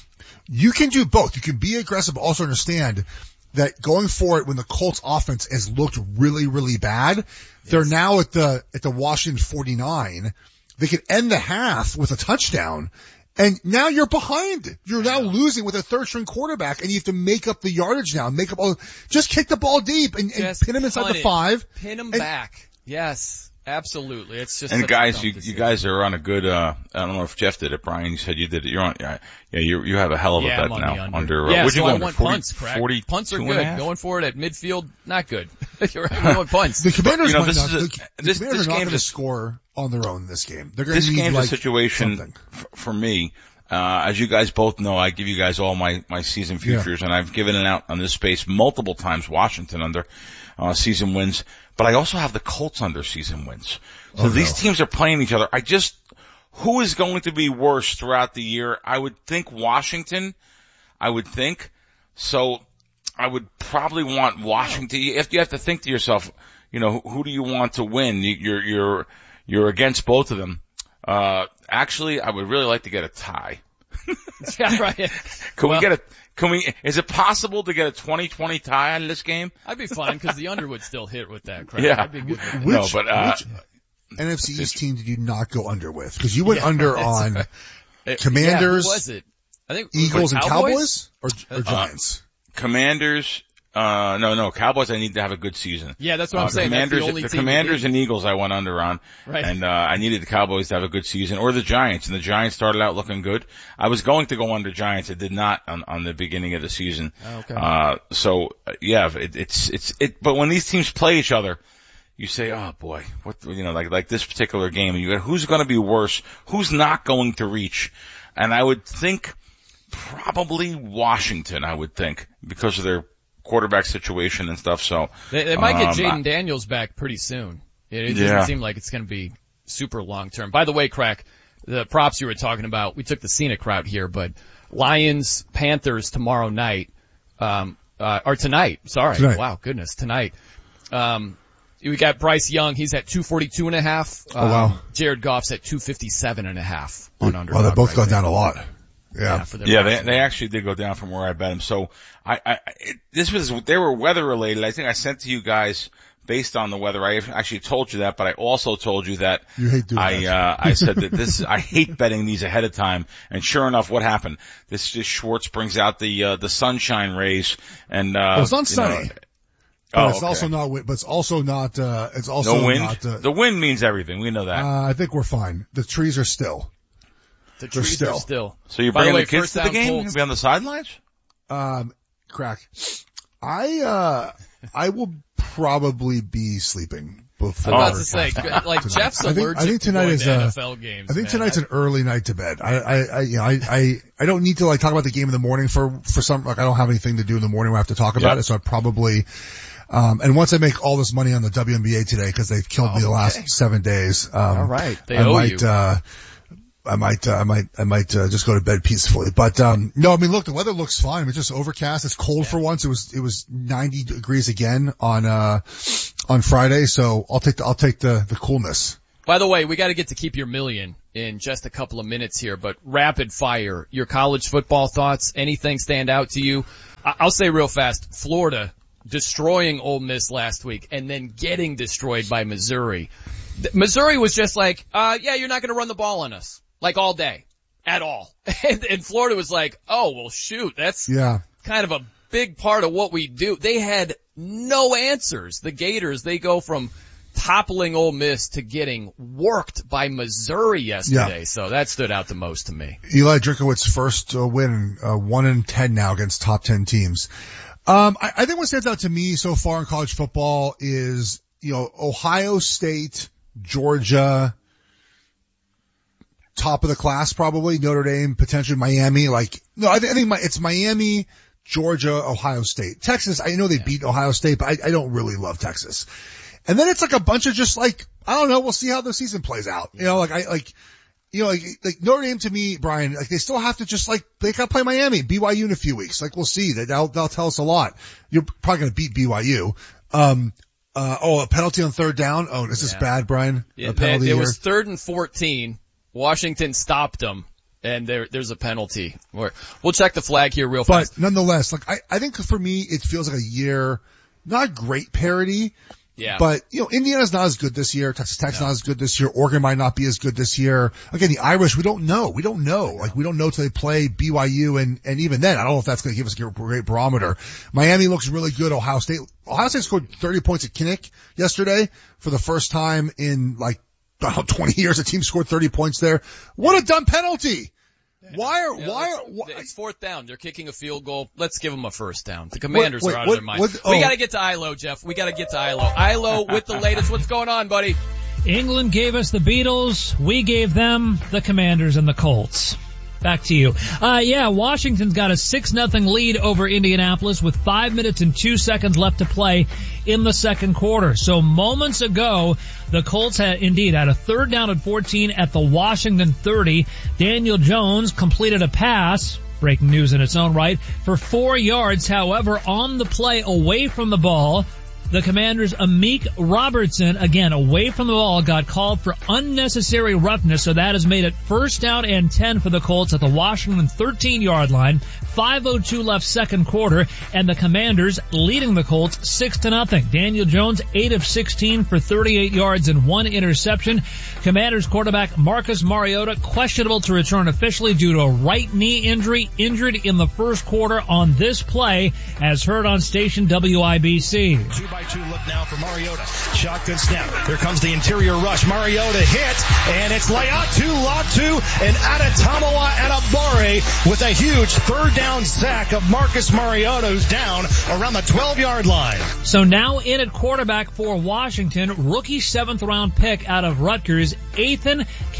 You can do both. You can be aggressive, but also understand that going for it when the Colts offense has looked really, really bad, yes. they're now at the, at the Washington forty-nine. They could end the half with a touchdown. And now you're behind. You're now losing with a third string quarterback and you have to make up the yardage now. Make up all, just kick the ball deep and, and pin him inside the it. five. Pin him and, back. Yes, absolutely. It's just and such guys, a dumb you decision. you guys are on a good. uh I don't know if Jeff did it, Brian. You said you did it. You're on. Yeah, yeah. You you have a hell of a yeah, bet I'm on now. the under. under uh, yeah, what'd so you go I under? want forty, punts. Crack. forty, punts are two good. and a half? Going for it at midfield, not good. You're right. Going punts. The Commanders, but, you know, might this not, is a, the, this, the Commanders this are not game's going to a, score on their own in this game. They're going to this need game's like a situation f- for me. Uh, as you guys both know, I give you guys all my, my season futures, yeah. and I've given it out on this space multiple times. Washington under uh, season wins, but I also have the Colts under season wins. So oh, these no. teams are playing each other. I just, who is going to be worse throughout the year? I would think Washington. I would think. So I would probably want Washington. You have, you have to think to yourself, you know, who, who do you want to win? You're you're you're against both of them. Uh, actually, I would really like to get a tie. Yeah, right. Can well, we get a, can we, is it possible to get a twenty twenty tie out of this game? I'd be fine because the under would still hit with that crap. Yeah. I'd be good with that. Which, no, but, uh, which N F C East team did you not go under with? Because you went yeah, under on right. Commanders, yeah, who was it? I think Eagles and Cowboys, Cowboys or, or Giants? Uh, Commanders, uh, no, no, Cowboys I need to have a good season. Yeah, that's what I'm uh, saying. Commanders, that's the only the team Commanders and Eagles I went under on. Right. And, uh, I needed the Cowboys to have a good season, or the Giants, and the Giants started out looking good. I was going to go under Giants. I did not on, on the beginning of the season. Oh, okay. Uh, so, uh, yeah, it, it's, it's, it, but when these teams play each other, you say, oh boy, what, you know, like, like this particular game, you go, who's going to be worse? Who's not going to reach? And I would think probably Washington, I would think, because of their quarterback situation and stuff. So they, they might get um, Jaden Daniels back pretty soon. It, it doesn't yeah. seem like it's going to be super long term. By the way, Crack, the props you were talking about, we took the scenic route here, but Lions, Panthers tomorrow night, um, uh, or tonight. Sorry. Tonight. Wow, goodness, tonight. Um, we got Bryce Young. He's at two forty-two and a half. Um, oh wow. Jared Goff's at two fifty-seven and a half on under. Well, they both right gone there. down a lot. Yeah. Yeah, for yeah they, they actually did go down from where I bet them. So I, I, it, this was, they were weather related. I think I sent to you guys based on the weather. I actually told you that, but I also told you that you hate doing I, that. uh, I said that this, I hate betting these ahead of time. And sure enough, what happened? This, this Schwartz brings out the, uh, the sunshine rays and, uh, well, it's not sunny. You know, But oh, it's okay. also not, but it's also not, uh, it's also no wind. not, uh, the wind means everything. We know that. Uh, I think we're fine. The trees are still. The trees still. are still. So you're By bringing the, way, the kids first to the down game? Colts. You'll be on the sidelines? Um, Crack. I, uh, I will probably be sleeping. before. I'm about to say, like tonight. Jeff's I think, allergic I think to tonight going is to uh, N F L games. I think man. tonight's I, an early night to bed. I, I, I, you know, I, I, I don't need to like talk about the game in the morning for for some. Like I don't have anything to do in the morning where I have to talk about Yep. it. So I probably. Um, and once I make all this money on the W N B A today, because they've killed me the last okay. seven days, um, All right. They I owe might, you. uh, I might, uh, I might, I might, uh, just go to bed peacefully. But, um, no, I mean, look, the weather looks fine. It's just overcast. It's cold Yeah. for once. It was, it was ninety degrees again on, uh, on Friday. So I'll take the, I'll take the, the coolness. By the way, we got to get to keep your million in just a couple of minutes here, but rapid fire, your college football thoughts, anything stand out to you? I- I'll say real fast, Florida destroying Ole Miss last week and then getting destroyed by Missouri. Th- Missouri was just like, uh, yeah, you're not going to run the ball on us, like all day, at all. and, and Florida was like, oh, well shoot, that's Yeah. kind of a big part of what we do. They had no answers. The Gators, they go from toppling Ole Miss to getting worked by Missouri yesterday. Yeah. So that stood out the most to me. Eli Drinkowitz's first uh, win, uh, one in ten now against top ten teams. Um, I, I think what stands out to me so far in college football is, you know, Ohio State, Georgia, top of the class probably, Notre Dame, potentially Miami. Like, no, I, th- I think my, it's Miami, Georgia, Ohio State. Texas, I know they beat Ohio State, but I, I don't really love Texas. And then it's like a bunch of just like, I don't know, we'll see how the season plays out. You know, like I, like, you know, like, like Notre Dame to me, Brian, like they still have to just like, they gotta play Miami, B Y U in a few weeks. Like we'll see. They'll, they'll tell us a lot. You're probably gonna beat B Y U. Um, uh, oh, a penalty on third down. Oh, is this Yeah. bad, Brian? Yeah, a penalty it here? was third and fourteen. Washington stopped them, and there, there's a penalty. We're, we'll check the flag here real But fast. nonetheless, like I, I think for me, it feels like a year, not great parity. Yeah. But, you know, Indiana's not as good this year. Texas Tech's No. not as good this year. Oregon might not be as good this year. Again, the Irish, we don't know. We don't know. Like, we don't know till they play B Y U, and, and even then, I don't know if that's going to give us a great barometer. Miami looks really good. Ohio State, Ohio State scored thirty points at Kinnick yesterday for the first time in like, I don't know, twenty years. A team scored thirty points there. What a dumb penalty. Why are, Yeah, why are, it's, why, it's fourth down. They're kicking a field goal. Let's give them a first down. The Commanders Wait, wait, are out what- of their mind. what- We oh. got to get to I L O, Jeff. We got to get to I L O. I L O with the latest. What's going on, buddy? England gave us the Beatles. We gave them the Commanders and the Colts. Back to you. Uh, yeah, Washington's got a six nothing lead over Indianapolis with five minutes and two seconds left to play in the second quarter. So moments ago, the Colts had indeed had a third down and fourteen at the Washington thirty. Daniel Jones completed a pass, breaking news in its own right, for four yards. However, on the play away from the ball, the Commanders' Amik Robertson, again, away from the ball, got called for unnecessary roughness, so that has made it first down and ten for the Colts at the Washington thirteen-yard line. five oh two left second quarter, and the Commanders leading the Colts six to nothing. Daniel Jones, eight of sixteen for thirty-eight yards and one interception. Commanders quarterback Marcus Mariota, questionable to return officially due to a right knee injury, injured in the first quarter on this play, as heard on station W I B C. Two by two look now for Mariota. Shotgun snap. Here comes the interior rush. Mariota hit, and it's Laiatu Latu and Adetomiwa Adebawore with a huge third down sack of Marcus Mariota, who's down around the twelve-yard line. So now in at quarterback for Washington, rookie seventh round pick out of Rutgers, Ethan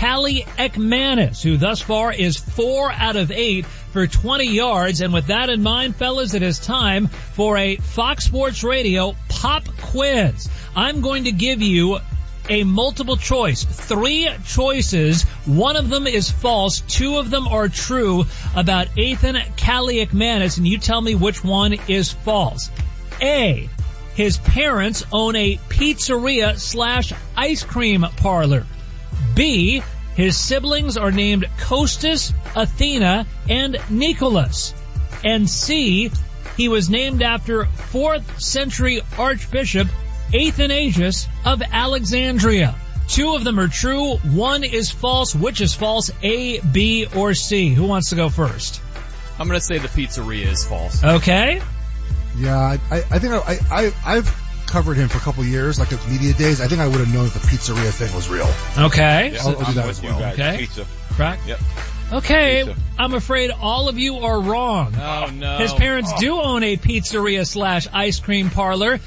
Kaliakmanis, who thus far is four out of eight for twenty yards. And with that in mind, fellas, it is time for a Fox Sports Radio pop quiz. I'm going to give you a multiple choice, three choices. One of them is false, two of them are true about Ethan Kaliakmanis, and you tell me which one is false. A, his parents own a pizzeria slash ice cream parlor. B, his siblings are named Costas, Athena, and Nicholas. And C, he was named after fourth century Archbishop Athanasius of Alexandria. Two of them are true. One is false. Which is false? A, B, or C? Who wants to go first? I'm going to say the pizzeria is false. Okay. Yeah, I, I, I think I, I, I've covered him for a couple of years, like at media days. I think I would have known if the pizzeria thing was real. Okay. Yeah, I'll, I'll do I'm that with as you well. guys. Okay. Pizza. Correct? Yep. Okay. Pizza. I'm afraid all of you are wrong. Oh, no. His parents Oh. do own a pizzeria slash ice cream parlor.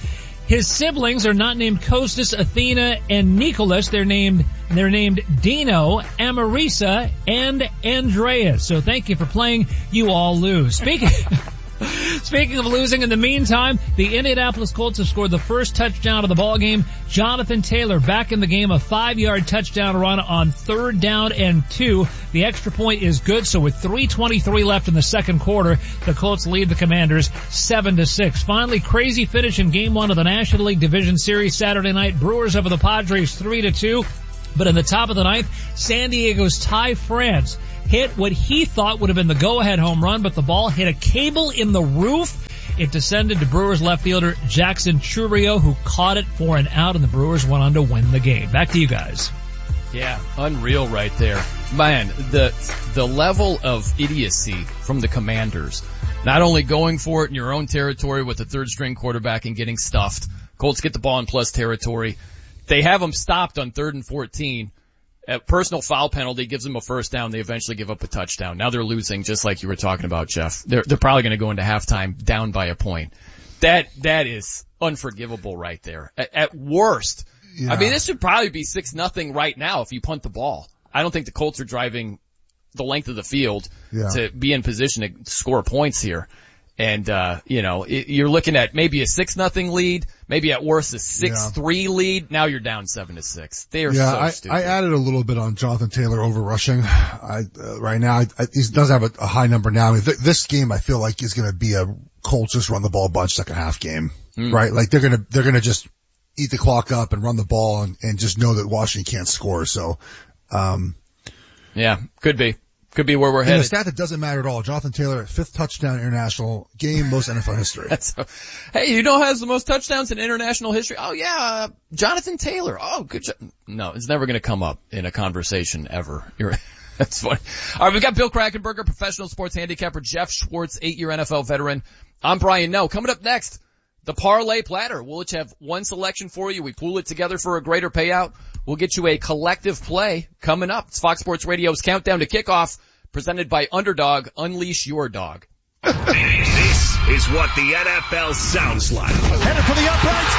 His siblings are not named Costas, Athena, and Nicholas. They're named they're named Dino, Amarisa, and Andreas. So thank you for playing. You all lose. Speaking Speaking of losing, in the meantime, the Indianapolis Colts have scored the first touchdown of the ballgame. Jonathan Taylor back in the game, a five-yard touchdown run on third down and two. The extra point is good, so with three twenty-three left in the second quarter, the Colts lead the Commanders seven to six. Finally, crazy finish in game one of the National League Division Series Saturday night. Brewers over the Padres three to two. But in the top of the ninth, San Diego's Ty France hit what he thought would have been the go-ahead home run, but the ball hit a cable in the roof. It descended to Brewers left fielder Jackson Chourio, who caught it for an out, and the Brewers went on to win the game. Back to you guys. Yeah, unreal right there. Man, the the level of idiocy from the Commanders. Not only going for it in your own territory with the third-string quarterback and getting stuffed. Colts get the ball in plus territory. They have them stopped on third and fourteen. A personal foul penalty gives them a first down. They eventually give up a touchdown. Now they're losing, just like you were talking about, Jeff. They're, they're probably going to go into halftime down by a point. That, that is unforgivable right there. At, at worst. Yeah. I mean, this should probably be six nothing right now if you punt the ball. I don't think the Colts are driving the length of the field yeah. to be in position to score points here. And, uh, you know, it, you're looking at maybe a six nothing lead, maybe at worst a six three yeah. lead. Now you're down seven to six. They are yeah, so I, stupid. I added a little bit on Jonathan Taylor over rushing. I, uh, right now, I, I, he does have a, a high number now. I mean, th- this game I feel like is going to be a Colts just run the ball bunch second half game, mm. right? Like they're going to, they're going to just eat the clock up and run the ball and, and just know that Washington can't score. So, um, yeah, could be. Could be where we're headed. And a stat that doesn't matter at all. Jonathan Taylor, fifth touchdown international game, most N F L history. That's a, hey, you know who has the most touchdowns in international history? Oh yeah, uh, Jonathan Taylor. Oh, good job. No, it's never going to come up in a conversation ever. You're, that's funny. All right, we got Bill Krackomberger, professional sports handicapper, Jeff Schwartz, eight-year N F L veteran. I'm Brian Noe. Coming up next, the parlay platter. We'll each have one selection for you. We pool it together for a greater payout. We'll get you a collective play coming up. It's Fox Sports Radio's Countdown to Kickoff, presented by Underdog. Unleash your dog. This is what the N F L sounds like. Headed for the uprights.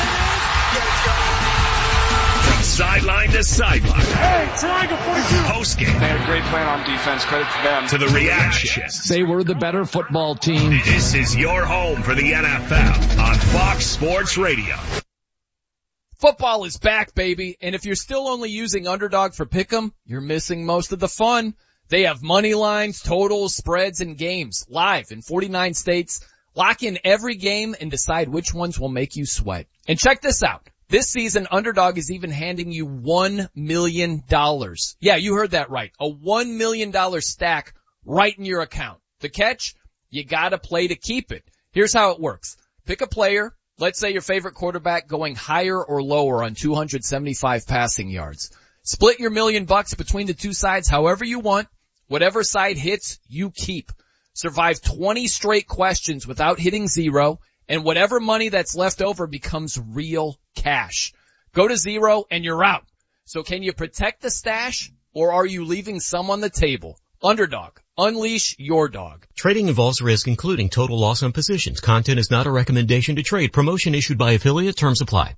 From sideline to sideline. Hey, triangle forty-two. Post game. They had a great plan on defense. Credit to them. To the reactions. They were the better football team. This is your home for the N F L on Fox Sports Radio. Football is back, baby. And if you're still only using Underdog for Pick'em, you're missing most of the fun. They have money lines, totals, spreads, and games live in forty-nine states. Lock in every game and decide which ones will make you sweat. And check this out. This season, Underdog is even handing you one million dollars. Yeah, you heard that right. A one million dollars stack right in your account. The catch? You gotta play to keep it. Here's how it works. Pick a player. Let's say your favorite quarterback going higher or lower on two hundred seventy-five passing yards. Split your million bucks between the two sides however you want. Whatever side hits, you keep. Survive twenty straight questions without hitting zero, and whatever money that's left over becomes real cash. Go to zero and you're out. So can you protect the stash, or are you leaving some on the table? Underdog. Unleash your dog. Trading involves risk, including total loss on positions. Content is not a recommendation to trade. Promotion issued by affiliate. Terms apply.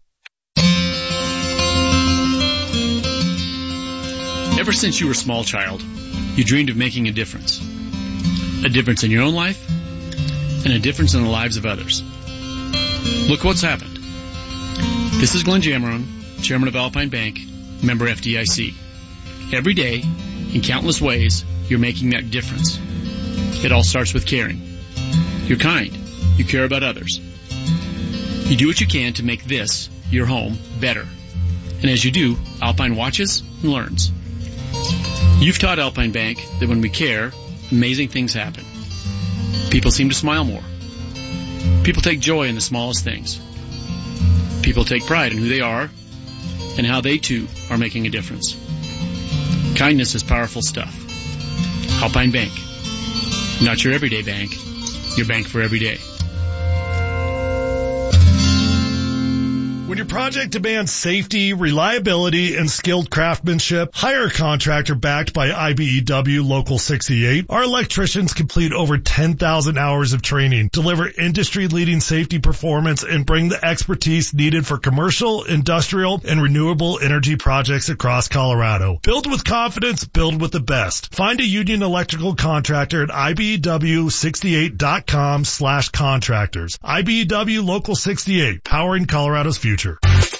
Ever since you were a small child, you dreamed of making a difference. A difference in your own life, and a difference in the lives of others. Look what's happened. This is Glenn Jameron, Chairman of Alpine Bank, member F D I C. Every day, in countless ways, you're making that difference. It all starts with caring. You're kind. You care about others. You do what you can to make this, your home, better. And as you do, Alpine watches and learns. You've taught Alpine Bank that when we care, amazing things happen. People seem to smile more. People take joy in the smallest things. People take pride in who they are and how they too are making a difference. Kindness is powerful stuff. Alpine Bank. Not your everyday bank, your bank for every day. When your project demands safety, reliability, and skilled craftsmanship, hire a contractor backed by I B E W Local sixty-eight. Our electricians complete over ten thousand hours of training, deliver industry-leading safety performance, and bring the expertise needed for commercial, industrial, and renewable energy projects across Colorado. Build with confidence, build with the best. Find a union electrical contractor at I B E W sixty-eight dot com slash contractors. I B E W Local sixty-eight, powering Colorado's future. You've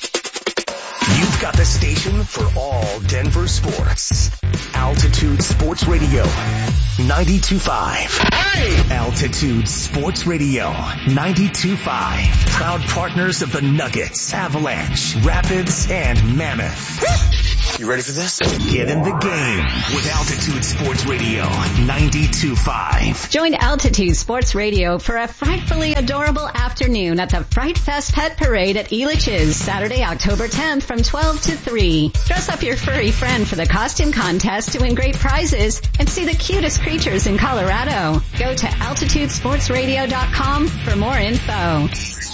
got the station for all Denver sports. Altitude Sports Radio, ninety-two point five. Hey! Altitude Sports Radio, ninety-two point five. Proud partners of the Nuggets, Avalanche, Rapids, and Mammoth. You ready for this? Get in the game with Altitude Sports Radio, ninety-two point five. Join Altitude Sports Radio for a frightfully adorable afternoon at the Fright Fest Pet Parade at Elitch's, Saturday, October tenth from twelve to three. Dress up your furry friend for the costume contest to win great prizes and see the cutest creatures in Colorado. Go to altitude sports radio dot com for more info.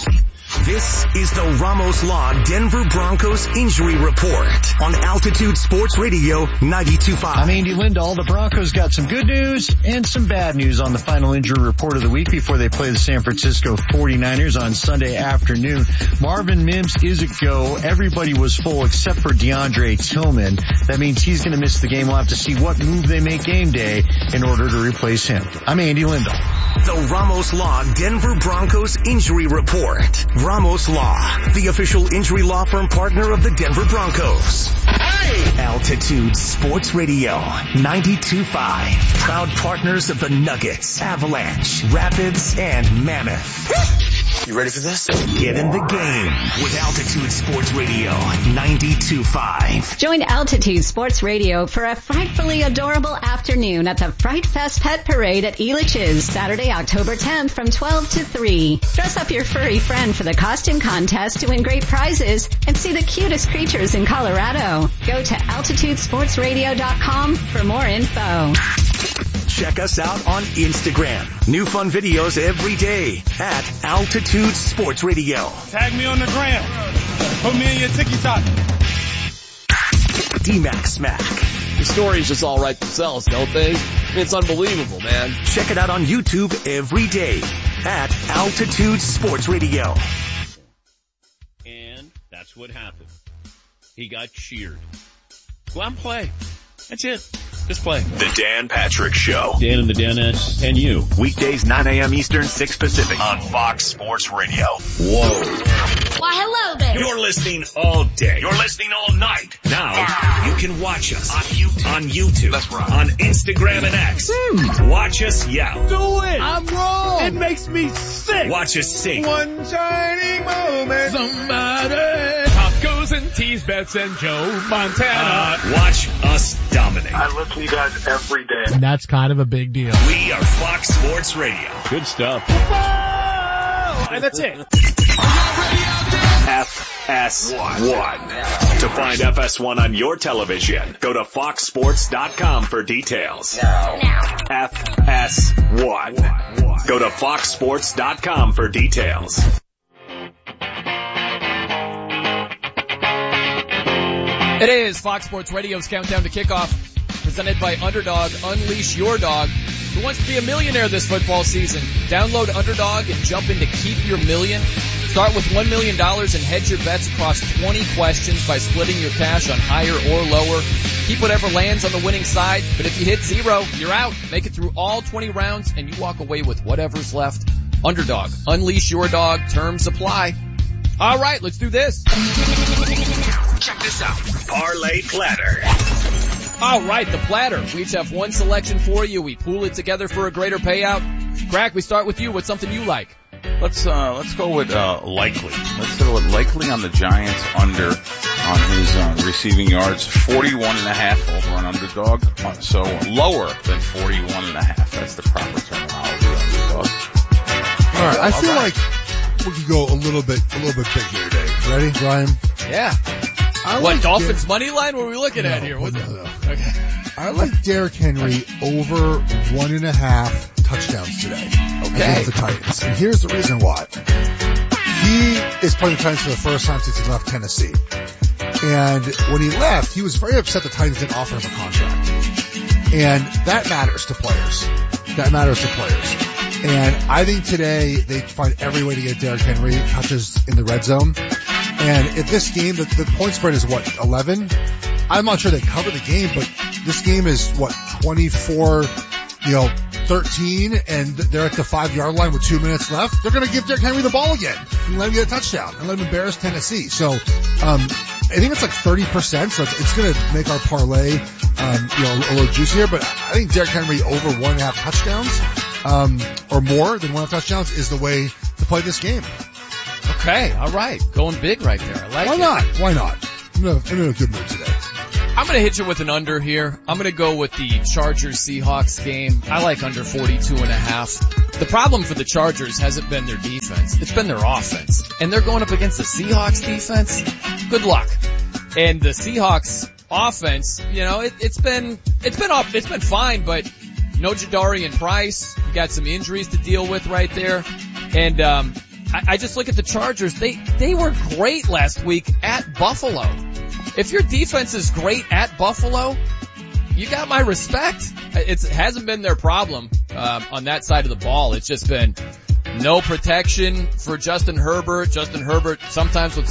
This is the Ramos Law Denver Broncos Injury Report on Altitude Sports Radio ninety-two point five. I'm Andy Lindahl. The Broncos got some good news and some bad news on the final injury report of the week before they play the San Francisco forty-niners on Sunday afternoon. Marvin Mims is a go. Everybody was full except for DeAndre Tillman. That means he's going to miss the game. We'll have to see what move they make game day in order to replace him. I'm Andy Lindahl. The Ramos Law Denver Broncos Injury Report. Ramos Law, the official injury law firm partner of the Denver Broncos. Hey! Altitude Sports Radio, ninety-two point five. Proud partners of the Nuggets, Avalanche, Rapids, and Mammoth. You ready for this? Get in the game with Altitude Sports Radio, ninety-two point five. Join Altitude Sports Radio for a frightfully adorable afternoon at the Fright Fest Pet Parade at Elitch's, Saturday, October tenth from twelve to three. Dress up your furry friend for the costume contest to win great prizes and see the cutest creatures in Colorado. Go to altitude sports radio dot com for more info. Check us out on Instagram. New fun videos every day at Altitude Sports Radio. Tag me on the gram. Put me in your TikTok. D-Mac Smack. The stories just all write themselves, don't they? It's unbelievable, man. Check it out on YouTube every day at Altitude Sports Radio. And that's what happened. He got cheered. Go out and play. That's it. Just play. The Dan Patrick Show. Dan and the Danettes and you. Weekdays nine a.m. Eastern, six Pacific on Fox Sports Radio. Whoa. Why, hello there. You're listening all day. You're listening all night. Now, you can watch us on YouTube. On YouTube. That's right. On Instagram and X. Mm. Watch us yell. Do it. I'm wrong. It makes me sick. Watch us sing. One shining moment. Somebody. Tacos and teas, bets and Joe Montana. Uh, watch us dominate. I listen to you guys every day. And that's kind of a big deal. We are Fox Sports Radio. Good stuff. Whoa! And that's it. F S one. To find F S one on your television, go to fox sports dot com for details. Now. F S one. Go to fox sports dot com for details. It is Fox Sports Radio's Countdown to Kickoff, presented by Underdog. Unleash your dog. Who wants to be a millionaire this football season? Download Underdog and jump into Keep Your Million. Start with one million dollars and hedge your bets across twenty questions by splitting your cash on higher or lower. Keep whatever lands on the winning side, but if you hit zero, you're out. Make it through all twenty rounds and you walk away with whatever's left. Underdog. Unleash your dog. Terms apply. All right, let's do this. Check this out. Parlay Platter. All right, the platter. We each have one selection for you. We pool it together for a greater payout. Crack, we start with you. What's something you like? Let's uh let's go with uh likely. Let's go with likely on the Giants under on his uh, receiving yards. forty-one and a half over on underdog. Uh, so lower than forty-one and a half. That's the proper terminology. Underdog. All right, I feel like we could go a little bit a little bit big here today. Ready, Brian? Yeah. I what, like Dolphins Der- money line? What are we looking no, at here? What no, the- no. Okay. I like Derrick Henry over one and a half touchdowns today Okay. against the Titans. And here's the reason why. he is playing the Titans for the first time since he left Tennessee. And when he left, he was very upset the Titans didn't offer him a contract. And that matters to players. That matters to players. And I think today they find every way to get Derrick Henry touches in the red zone. And if this game, the, the point spread is what, eleven? I'm not sure they cover the game, but this game is what, twenty-four, you know, thirteen, and they're at the five yard line with two minutes left. They're going to give Derrick Henry the ball again and let him get a touchdown and let him embarrass Tennessee. So, um, I think it's like thirty percent, so it's, it's going to make our parlay, um, you know, a little juicier, but I think Derrick Henry over one and a half touchdowns, um, or more than one and a half touchdowns is the way to play this game. Okay, all right. Going big right there. I like Why it. not? Why not? I'm in a, I'm in a good mood today. I'm going to hit you with an under here. I'm going to go with the Chargers-Seahawks game. I like under forty-two and a half. The problem for the Chargers hasn't been their defense. It's been their offense. And they're going up against the Seahawks defense. Good luck. And the Seahawks offense, you know, it, it's been, it's been off, it's been fine, but no Jadarian Price. You got some injuries to deal with right there. And, um, I, I just look at the Chargers. They, they were great last week at Buffalo. If your defense is great at Buffalo, you got my respect. It's, it hasn't been their problem um, on that side of the ball. It's just been no protection for Justin Herbert. Justin Herbert sometimes with